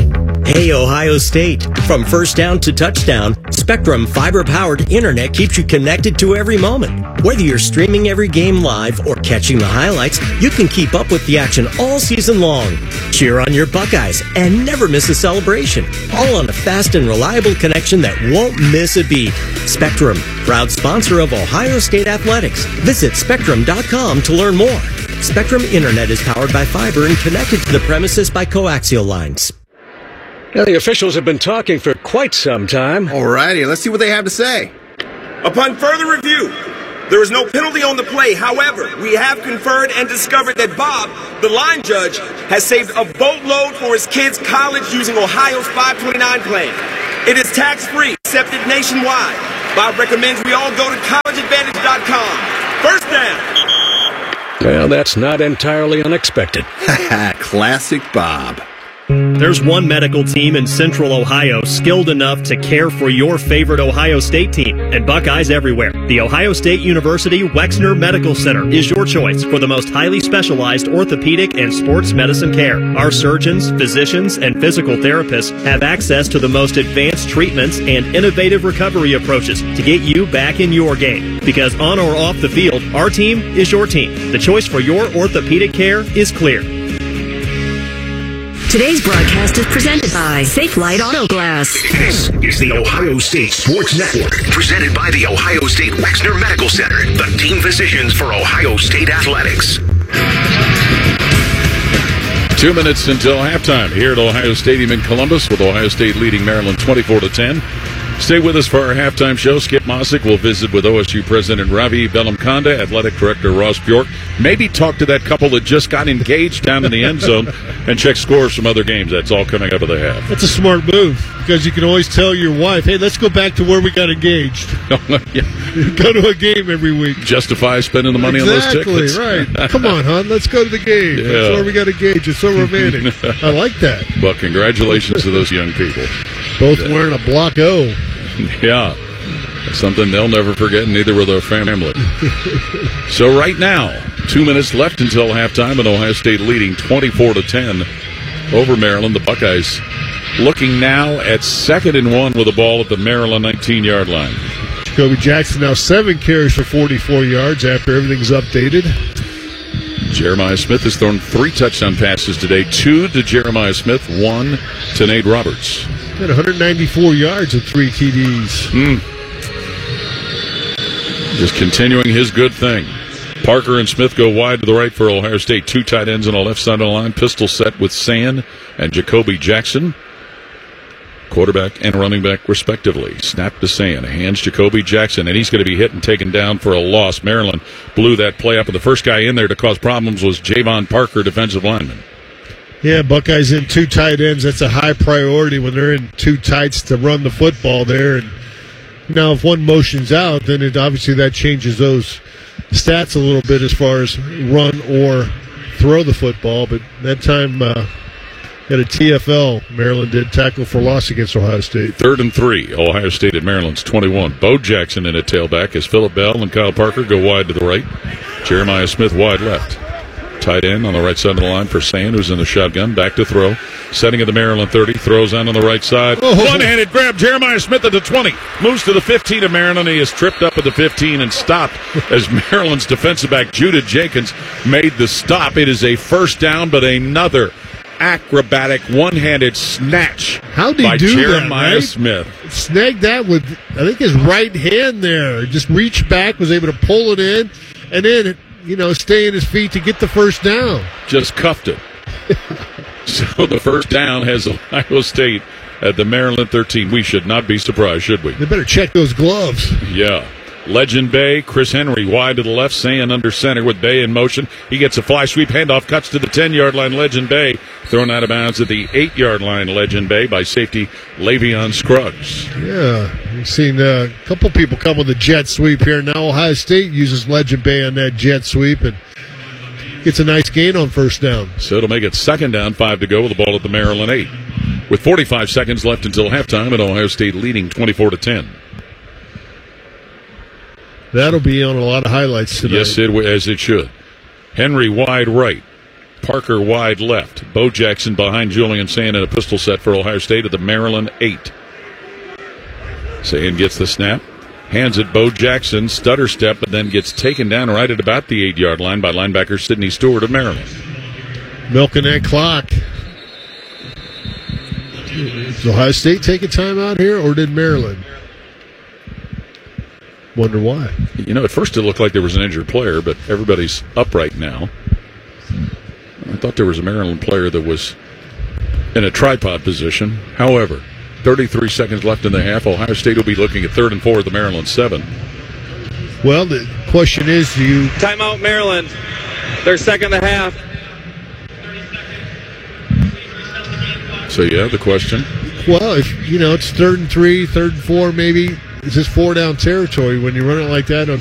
Hey, Ohio State. From first down to touchdown, Spectrum fiber-powered internet keeps you connected to every moment. Whether you're streaming every game live or catching the highlights, you can keep up with the action all season long. Cheer on your Buckeyes and never miss a celebration. All on a fast and reliable connection that won't miss a beat. Spectrum, proud sponsor of Ohio State Athletics. Visit spectrum dot com to learn more. Spectrum Internet is powered by fiber and connected to the premises by coaxial lines. Now, the officials have been talking for quite some time. Alrighty, let's see what they have to say. Upon further review, there is no penalty on the play. However, we have conferred and discovered that Bob, the line judge, has saved a boatload for his kids' college using Ohio's five twenty-nine plan. It is tax-free, accepted nationwide. Bob recommends we all go to college advantage dot com. First down. Well, that's not entirely unexpected. Classic Bob. There's one medical team in Central Ohio skilled enough to care for your favorite Ohio State team, and Buckeyes everywhere. The Ohio State University Wexner Medical Center is your choice for the most highly specialized orthopedic and sports medicine care. Our surgeons, physicians, and physical therapists have access to the most advanced treatments and innovative recovery approaches to get you back in your game. Because on or off the field, our team is your team. The choice for your orthopedic care is clear. Today's broadcast is presented by Safe Light Auto Glass. This is the Ohio State Sports Network, presented by the Ohio State Wexner Medical Center, the team physicians for Ohio State Athletics. Two minutes until halftime here at Ohio Stadium in Columbus, with Ohio State leading Maryland twenty-four to ten. Stay with us for our halftime show. Skip Mossick will visit with O S U President Ravi Bellamkonda, Athletic Director Ross Bjork. Maybe talk to that couple that just got engaged down in the end zone and check scores from other games. That's all coming up at the half. That's a smart move, because you can always tell your wife, hey, let's go back to where we got engaged. Yeah. Go to a game every week. Justify spending the money exactly, on those tickets. Exactly, right. Come on, hon, let's go to the game. Yeah. That's where we got engaged. It's so romantic. I like that. Well, congratulations to those young people. Both yeah. wearing a Block O. Yeah, something they'll never forget, and neither will their family. So right now, two minutes left until halftime, and Ohio State leading twenty-four to ten over Maryland. The Buckeyes looking now at second and one with the ball at the Maryland nineteen-yard line. Jacoby Jackson now seven carries for forty-four yards after everything's updated. Jeremiah Smith has thrown three touchdown passes today, two to Jeremiah Smith, one to Nate Roberts. Got one hundred ninety-four yards and three T Ds. Mm. Just continuing his good thing. Parker and Smith go wide to the right for Ohio State. Two tight ends on the left side of the line. Pistol set with Sand and Jacoby Jackson. Quarterback and running back, respectively. Snap to Sand. Hands Jacoby Jackson, and he's going to be hit and taken down for a loss. Maryland blew that play up, and the first guy in there to cause problems was Javon Parker, defensive lineman. Yeah, Buckeyes in two tight ends. That's a high priority when they're in two tights to run the football there. And now if one motions out, then it obviously that changes those stats a little bit as far as run or throw the football. But that time, uh, at a T F L, Maryland did tackle for loss against Ohio State. Third and three, Ohio State at Maryland's twenty-one. Bo Jackson in at tailback as Phillip Bell and Kyle Parker go wide to the right. Jeremiah Smith wide left. Tight end on the right side of the line for Sand, who's in the shotgun. Back to throw. Setting at the Maryland thirty. Throws out on the right side. Oh. One-handed grab. Jeremiah Smith at the twenty. Moves to the fifteen of Maryland. He is tripped up at the fifteen and stopped as Maryland's defensive back, Judah Jenkins, made the stop. It is a first down, but another acrobatic one-handed snatch How did by he do Jeremiah that, right? Smith. Snagged that with, I think, his right hand there. Just reached back, was able to pull it in, and then, you know, stay in his feet to get the first down. Just cuffed it. So the first down has Ohio State at the Maryland thirteen. We should not be surprised, should we? They better check those gloves. Yeah. Legend Bay, Chris Henry wide to the left, Sand under center with Bay in motion. He gets a fly sweep, handoff, cuts to the ten-yard line. Legend Bay thrown out of bounds at the eight-yard line. Legend Bay by safety Le'Veon Scruggs. Yeah, we've seen uh, a couple people come with a jet sweep here. Now Ohio State uses Legend Bay on that jet sweep and gets a nice gain on first down. So it'll make it second down, five to go with the ball at the Maryland eight. With forty-five seconds left until halftime, and Ohio State leading twenty-four to ten. That'll be on a lot of highlights tonight. Yes, it as it should. Henry wide right. Parker wide left. Bo Jackson behind Julian Sand in a pistol set for Ohio State at the Maryland eight. Sand gets the snap. Hands it Bo Jackson. Stutter step, but then gets taken down right at about the eight-yard line by linebacker Sidney Stewart of Maryland. Milking that clock. Does Ohio State take a timeout here, or did Maryland? Wonder why. You know, at first it looked like there was an injured player, but everybody's upright now. I thought there was a Maryland player that was in a tripod position. However, thirty-three seconds left in the half. Ohio State will be looking at third and four at the Maryland seven. Well, the question is, do you... Timeout, Maryland. Their second and a half. So, yeah, the question. Well, if, you know, it's third and three, third and four, maybe. Is this four-down territory when you run it like that on